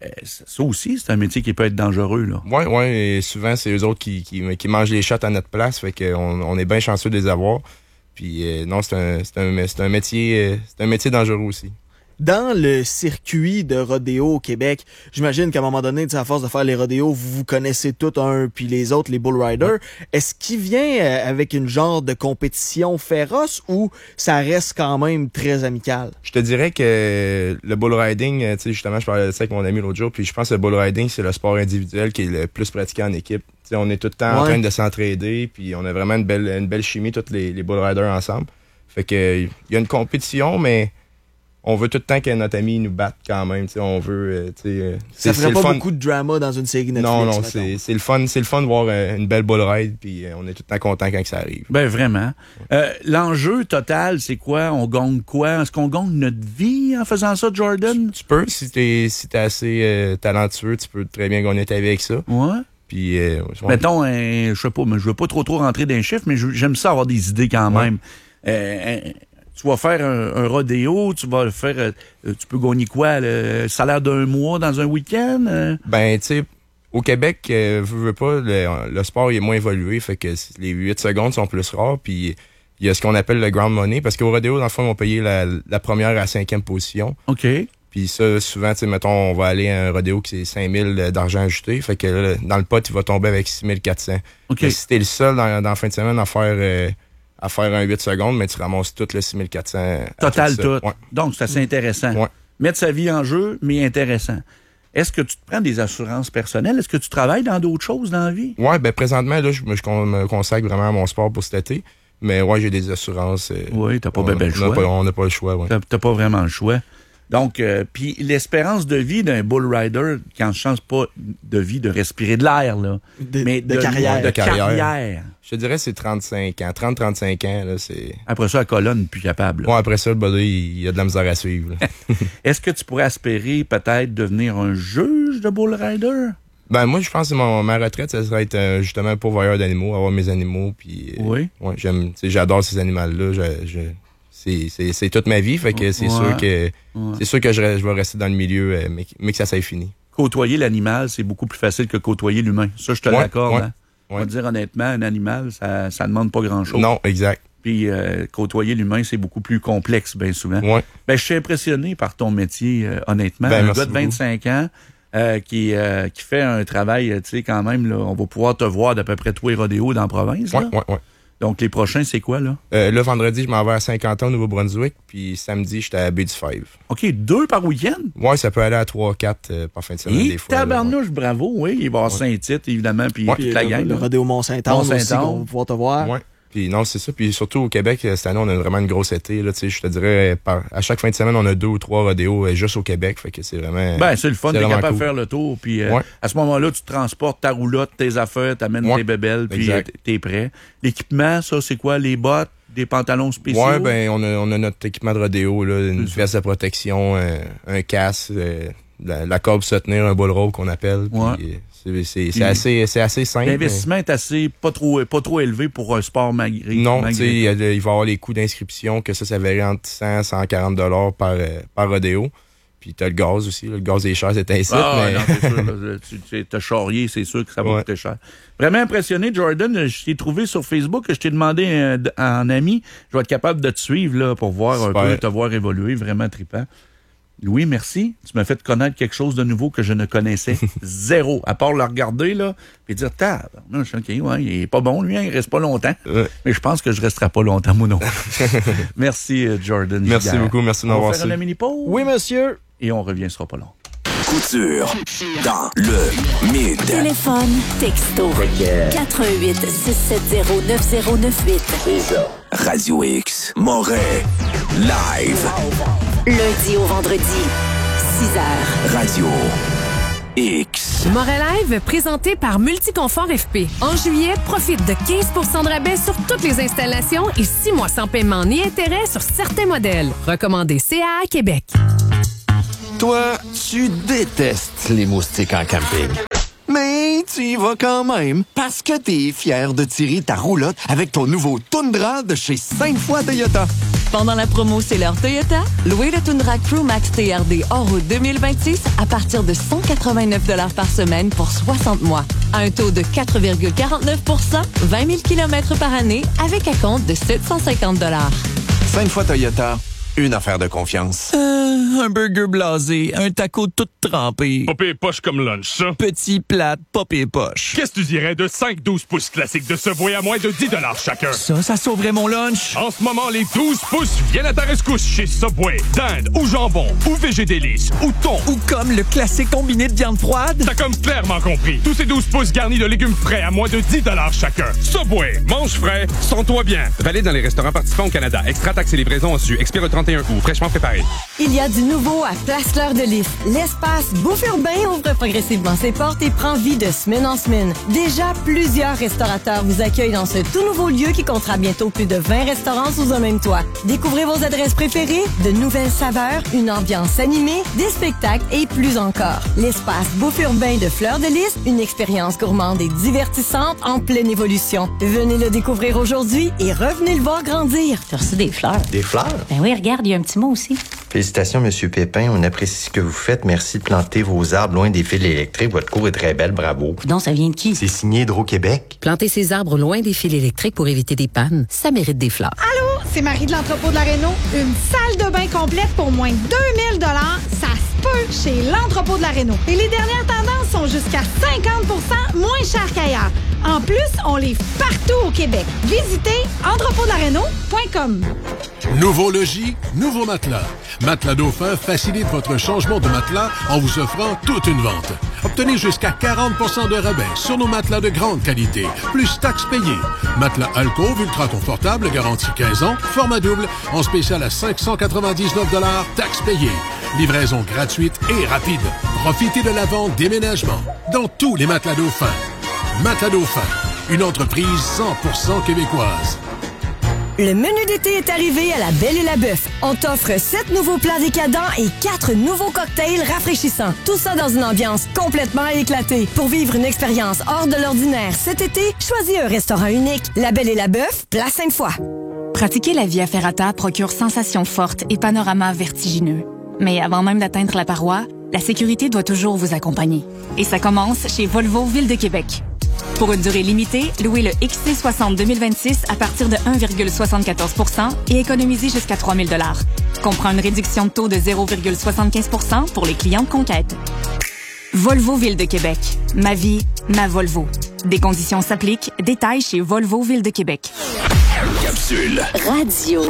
ça aussi, c'est un métier qui peut être dangereux. Là. Oui, oui. Et souvent, c'est eux autres qui, qui, qui mangent les shots à notre place. Fait qu'on on est bien chanceux de les avoir. Puis euh, non, c'est un, c'est, un, c'est, un métier, euh, c'est un métier dangereux aussi. Dans le circuit de rodéo au Québec, j'imagine qu'à un moment donné, à force de faire les rodéos, vous vous connaissez tous un puis les autres, les bull riders. Ouais. Est-ce qu'il vient avec une genre de compétition féroce ou ça reste quand même très amical? Je te dirais que le bull riding, tu sais, justement, je parlais de ça avec mon ami l'autre jour, puis je pense que le bull riding, c'est le sport individuel qui est le plus pratiqué en équipe. T'sais, on est tout le temps ouais. en train de s'entraider, puis on a vraiment une belle, une belle chimie, tous les, les bull riders ensemble. Fait que il y a une compétition, mais on veut tout le temps que notre ami nous batte quand même. T'sais, on veut. Euh, t'sais, ça ferait pas beaucoup de drama dans une série Netflix. Non, non, c'est, c'est le fun, c'est le fun de voir euh, une belle bull ride, puis euh, on est tout le temps content quand ça arrive. Ben vraiment. Euh, l'enjeu total, c'est quoi? On gagne quoi? Est-ce qu'on gagne notre vie en faisant ça, Jordan? Tu, tu peux, si t'es, si t'es assez euh, talentueux, tu peux très bien gagner ta vie avec ça. Ouais. Puis, euh, mettons, euh, je sais pas, mais je veux pas trop trop rentrer dans les chiffres, mais j'aime ça avoir des idées quand même. Ouais. Euh, tu vas faire un, un rodéo, tu vas faire, euh, tu peux gagner quoi, le salaire d'un mois dans un week-end? Euh? Ben, tu sais, au Québec, euh, veux, veux pas, le, le sport il est moins évolué, fait que les huit secondes sont plus rares, puis il y a ce qu'on appelle le ground money, parce qu'au rodéo, dans le fond, ils vont payer la, la première à la cinquième position. OK. Puis ça, souvent, tu sais, mettons, on va aller à un rodéo qui c'est cinq mille d'argent ajouté. Fait que là, dans le pot, il va tomber avec six mille quatre cents. Okay. Si t'es le seul dans, dans la fin de semaine à faire, euh, à faire un huit secondes, mais tu ramasses tout le six mille quatre cents. Total tout. Ouais. Donc, c'est assez intéressant. Ouais. Mettre sa vie en jeu, mais intéressant. Est-ce que tu te prends des assurances personnelles? Est-ce que tu travailles dans d'autres choses dans la vie? Ouais, ben présentement, là, je, je me consacre vraiment à mon sport pour cet été. Mais ouais, j'ai des assurances. Euh, oui, t'as pas on, bien ben le choix. Pas, on n'a pas le choix, ouais. T'as, t'as pas vraiment le choix. Donc, euh, puis l'espérance de vie d'un bull rider, quand je change pas de vie, de respirer de l'air, là, de, mais de, de carrière. De carrière. carrière. Je te dirais c'est trente-cinq ans. trente à trente-cinq ans, là, c'est... Après ça, la colonne, plus capable. Là. Ouais, après ça, le body, il y a de la misère à suivre. Est-ce que tu pourrais aspirer peut-être devenir un juge de bull rider? Ben, moi, je pense que mon, ma retraite, ça serait être euh, justement pourvoyeur d'animaux, avoir mes animaux, puis... Euh, oui? Ouais, j'aime, tu sais, j'adore ces animaux-là, je... je C'est, c'est, c'est toute ma vie, fait que c'est ouais, sûr que ouais. c'est sûr que je, je vais rester dans le milieu, mais, mais que ça s'est fini. Côtoyer l'animal, c'est beaucoup plus facile que côtoyer l'humain. Ça, je te ouais, l'accorde. Ouais, hein? ouais. On va dire honnêtement, un animal, ça ça demande pas grand-chose. Non, exact. Puis euh, côtoyer l'humain, c'est beaucoup plus complexe, bien souvent. Ouais. Ben, je suis impressionné par ton métier, euh, honnêtement. Ben, un gars de vingt-cinq beaucoup. ans euh, qui, euh, qui fait un travail, tu sais, quand même, là, on va pouvoir te voir d'à peu près tous les rodéos dans la province. Ouais, là. ouais, ouais. Donc, les prochains, c'est quoi, là? Euh, là, vendredi, je m'en vais à Saint-Quentin, au Nouveau-Brunswick, puis samedi, j'étais à Baie du Five. OK, deux par week-end? Ouais, ça peut aller à trois, quatre euh, par fin de semaine, Et des fois. tabarnouche, bravo, oui. Il va y avoir ouais. Saint-Tite, évidemment, puis, ouais. puis la le, gang. Le rodéo Mont-Saint-Anne aussi, Mont-Saint-Anne. qu'on va pouvoir te voir. Ouais. Puis non, c'est ça. Puis surtout au Québec, cette année, on a vraiment une grosse été. Là, je te dirais, par, à chaque fin de semaine, on a deux ou trois rodéos juste au Québec. Fait que c'est vraiment. Ben, c'est le fun, t'es capable cool. de faire le tour. Puis euh, ouais. à ce moment-là, tu transportes ta roulotte, tes affaires, t'amènes ouais. tes bébelles, puis euh, t'es prêt. L'équipement, ça, c'est quoi? Les bottes, des pantalons spéciaux? Ouais, ben, on a, on a notre équipement de rodéo, là, une veste de protection, un, un casque, euh, la, la corde pour se tenir, un bull rope qu'on appelle. Ouais. Puis, C'est, c'est, c'est, assez, c'est assez simple. L'investissement mais... est assez pas trop, pas trop élevé pour un sport malgré. Non, tu sais, il, il va y avoir les coûts d'inscription, que ça, ça varie entre cent et cent quarante dollars par, par rodéo. Puis t'as le gaz aussi. Là. Le gaz est cher, c'est ainsi. Ah, mais... non, c'est sûr. Là, tu tu- t'as charrié, c'est sûr que ça va Ouais. coûter cher. Vraiment impressionné, Jordan. Je t'ai trouvé sur Facebook. Je t'ai demandé euh, d- en ami. Je vais être capable de te suivre là, pour voir Super. un peu, te voir évoluer. Vraiment trippant. Louis, merci. Tu m'as fait connaître quelque chose de nouveau que je ne connaissais zéro. À part le regarder, là, puis dire, tab, non, je suis OK, ouais, il est pas bon, lui, hein, il reste pas longtemps. Ouais. Mais je pense que je resterai pas longtemps, moi non. Merci, euh, Jordan. Merci Giguère. beaucoup, merci de On m'avoir va faire su. une mini-pause. Oui, monsieur. Et on revient, ce sera pas long. Couture dans le Mid. Téléphone, texto. quatre un huit, six sept zéro, neuf zéro neuf huit. C'est ça. Radio X. Moret. Live. Lundi au vendredi, six heures. Radio X. Moret Live, présenté par Multiconfort F P. En juillet, profite de quinze pour cent de rabais sur toutes les installations et six mois sans paiement ni intérêt sur certains modèles. Recommandé C A A Québec. Toi, tu détestes les moustiques en camping. Mais tu y vas quand même parce que t'es fier de tirer ta roulotte avec ton nouveau Tundra de chez cinq fois Toyota. Pendant la promo C'est l'heure Toyota, louez le Tundra Crew Max T R D hors route deux mille vingt-six à partir de cent quatre-vingt-neuf dollars par semaine pour soixante mois. À un taux de quatre virgule quarante-neuf pour cent, vingt mille kilomètres par année avec un compte de sept cent cinquante dollars. cinq fois Toyota, une affaire de confiance. Euh, un burger blasé, un taco tout trempé. Popé poche comme lunch, ça. Petit plate, popé poche. Qu'est-ce que tu dirais de cinq douze pouces classiques de Subway à moins de dix dollars chacun? Ça, ça sauverait mon lunch. En ce moment, les douze pouces viennent à ta rescousse chez Subway. Dinde ou jambon ou végédélice ou thon. Ou comme le classique combiné de viande froide. T'as comme clairement compris. Tous ces douze pouces garnis de légumes frais à moins de dix dollars chacun. Subway, mange frais, sens-toi bien. Valide dans les restaurants participants au Canada. Extra taxes et livraison en su. Expire le trente et un août. Fraîchement préparé. Il y a du nouveau à Place Fleur de Lys. L'espace Bouffe Urbain ouvre progressivement ses portes et prend vie de semaine en semaine. Déjà, plusieurs restaurateurs vous accueillent dans ce tout nouveau lieu qui comptera bientôt plus de vingt restaurants sous un même toit. Découvrez vos adresses préférées, de nouvelles saveurs, une ambiance animée, des spectacles et plus encore. L'espace Bouffe Urbain de Fleur de Lys, une expérience gourmande et divertissante en pleine évolution. Venez le découvrir aujourd'hui et revenez le voir grandir. T'as reçu des fleurs? Des fleurs? Ben oui, regarde, il y a un petit mot aussi. Félicitations, Monsieur Pépin. On apprécie ce que vous faites. Merci de planter vos arbres loin des fils électriques. Votre cour est très belle. Bravo. Donc, ça vient de qui? C'est signé Hydro-Québec. Planter ses arbres loin des fils électriques pour éviter des pannes, ça mérite des fleurs. Allô, c'est Marie de l'entrepôt de la Réno. Une salle de bain complète pour moins de deux mille dollars, ça se peut chez l'entrepôt de la Réno. Et les dernières tendances sont jusqu'à cinquante pour cent moins chères qu'ailleurs. En plus, on livre partout au Québec. Visitez entrepôt de la réno point com. Nouveau logis, nouveau matelas. Matelas Dauphin facilite votre changement de matelas en vous offrant toute une vente. Obtenez jusqu'à quarante pour cent de rabais sur nos matelas de grande qualité, plus taxes payées. Matelas Alcove ultra confortable, garantie quinze ans, format double, en spécial à cinq cent quatre-vingt-dix-neuf dollars, taxes payées. Livraison gratuite et rapide. Profitez de la vente déménagement dans tous les matelas Dauphin. Matelas Dauphin, une entreprise cent pour cent québécoise. Le menu d'été est arrivé à la Belle et la Bœuf. On t'offre sept nouveaux plats décadents et quatre nouveaux cocktails rafraîchissants. Tout ça dans une ambiance complètement éclatée. Pour vivre une expérience hors de l'ordinaire cet été, choisis un restaurant unique. La Belle et la Bœuf, Place Sainte-Foy. Pratiquer la Via Ferrata procure sensations fortes et panoramas vertigineux. Mais avant même d'atteindre la paroi, la sécurité doit toujours vous accompagner. Et ça commence chez Volvo Ville de Québec. Pour une durée limitée, louez le X C soixante deux mille vingt-six à partir de un virgule soixante-quatorze pour cent et économisez jusqu'à trois mille dollars. Comprend une réduction de taux de zéro virgule soixante-quinze pour cent pour les clients de conquête. Volvo Ville de Québec. Ma vie, ma Volvo. Des conditions s'appliquent. Détails chez Volvo Ville de Québec. Capsule. Radio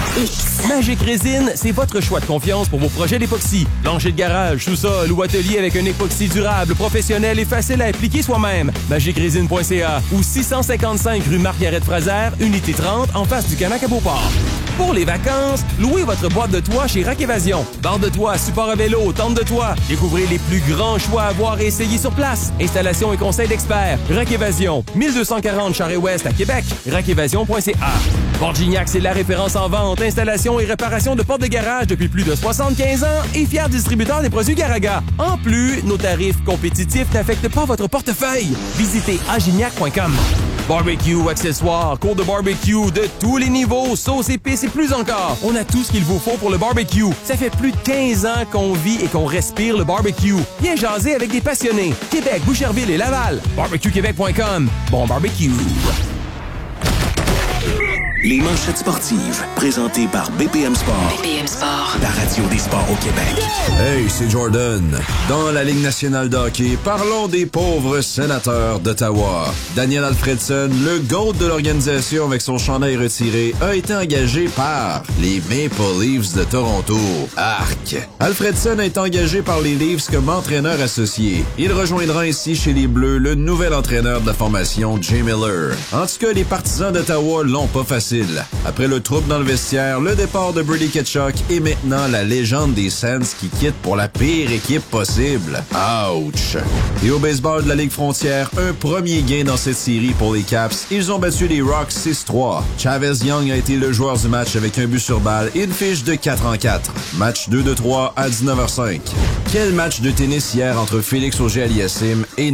X. Magic Résine, c'est votre choix de confiance pour vos projets d'époxy. Plancher de garage, sous-sol ou atelier avec un époxy durable, professionnel et facile à appliquer soi-même. magic résine point c a ou six cent cinquante-cinq rue Marguerite-Fraser, unité trente, en face du Canac à Beauport. Pour les vacances, louez votre boîte de toit chez Rack Évasion. Barre de toit, support à vélo, tente de toit. Découvrez les plus grands choix à voir et essayer sur place. Installation et conseil d'experts. Rack Évasion, mille deux cent quarante Charest-Ouest à Québec. rack évasion point c a. Porte-Gignac, c'est la référence en vente, installation et réparation de portes de garage depuis plus de soixante-quinze ans et fier distributeur des produits Garaga. En plus, nos tarifs compétitifs n'affectent pas votre portefeuille. Visitez agignac point com. Barbecue, accessoires, cours de barbecue de tous les niveaux, sauces, épices et plus encore. On a tout ce qu'il vous faut pour le barbecue. Ça fait plus de quinze ans qu'on vit et qu'on respire le barbecue. Viens jaser avec des passionnés. Québec, Boucherville et Laval. barbecue québec point com. Bon barbecue. Les manchettes sportives, présentées par B P M Sport. B P M Sport. La radio des sports au Québec. Hey, c'est Jordan. Dans la Ligue nationale de hockey, parlons des pauvres sénateurs d'Ottawa. Daniel Alfredson, le GOAT de l'organisation avec son chandail retiré, a été engagé par les Maple Leafs de Toronto. Arc. Alfredson est engagé par les Leafs comme entraîneur associé. Il rejoindra ainsi chez les Bleus le nouvel entraîneur de la formation, Jay Miller. En tout cas, les partisans d'Ottawa l'ont pas facile. Après le trouble dans le vestiaire, le départ de Brady Tkachuk et maintenant la légende des Sens qui quitte pour la pire équipe possible. Ouch! Et au baseball de la Ligue frontière, un premier gain dans cette série pour les Caps. Ils ont battu les Rocks six trois. Chavez Young a été le joueur du match avec un but sur balle et une fiche de quatre en quatre. Match deux de trois à dix-neuf heures cinq. Quel match de tennis hier entre Félix Auger-Aliassime et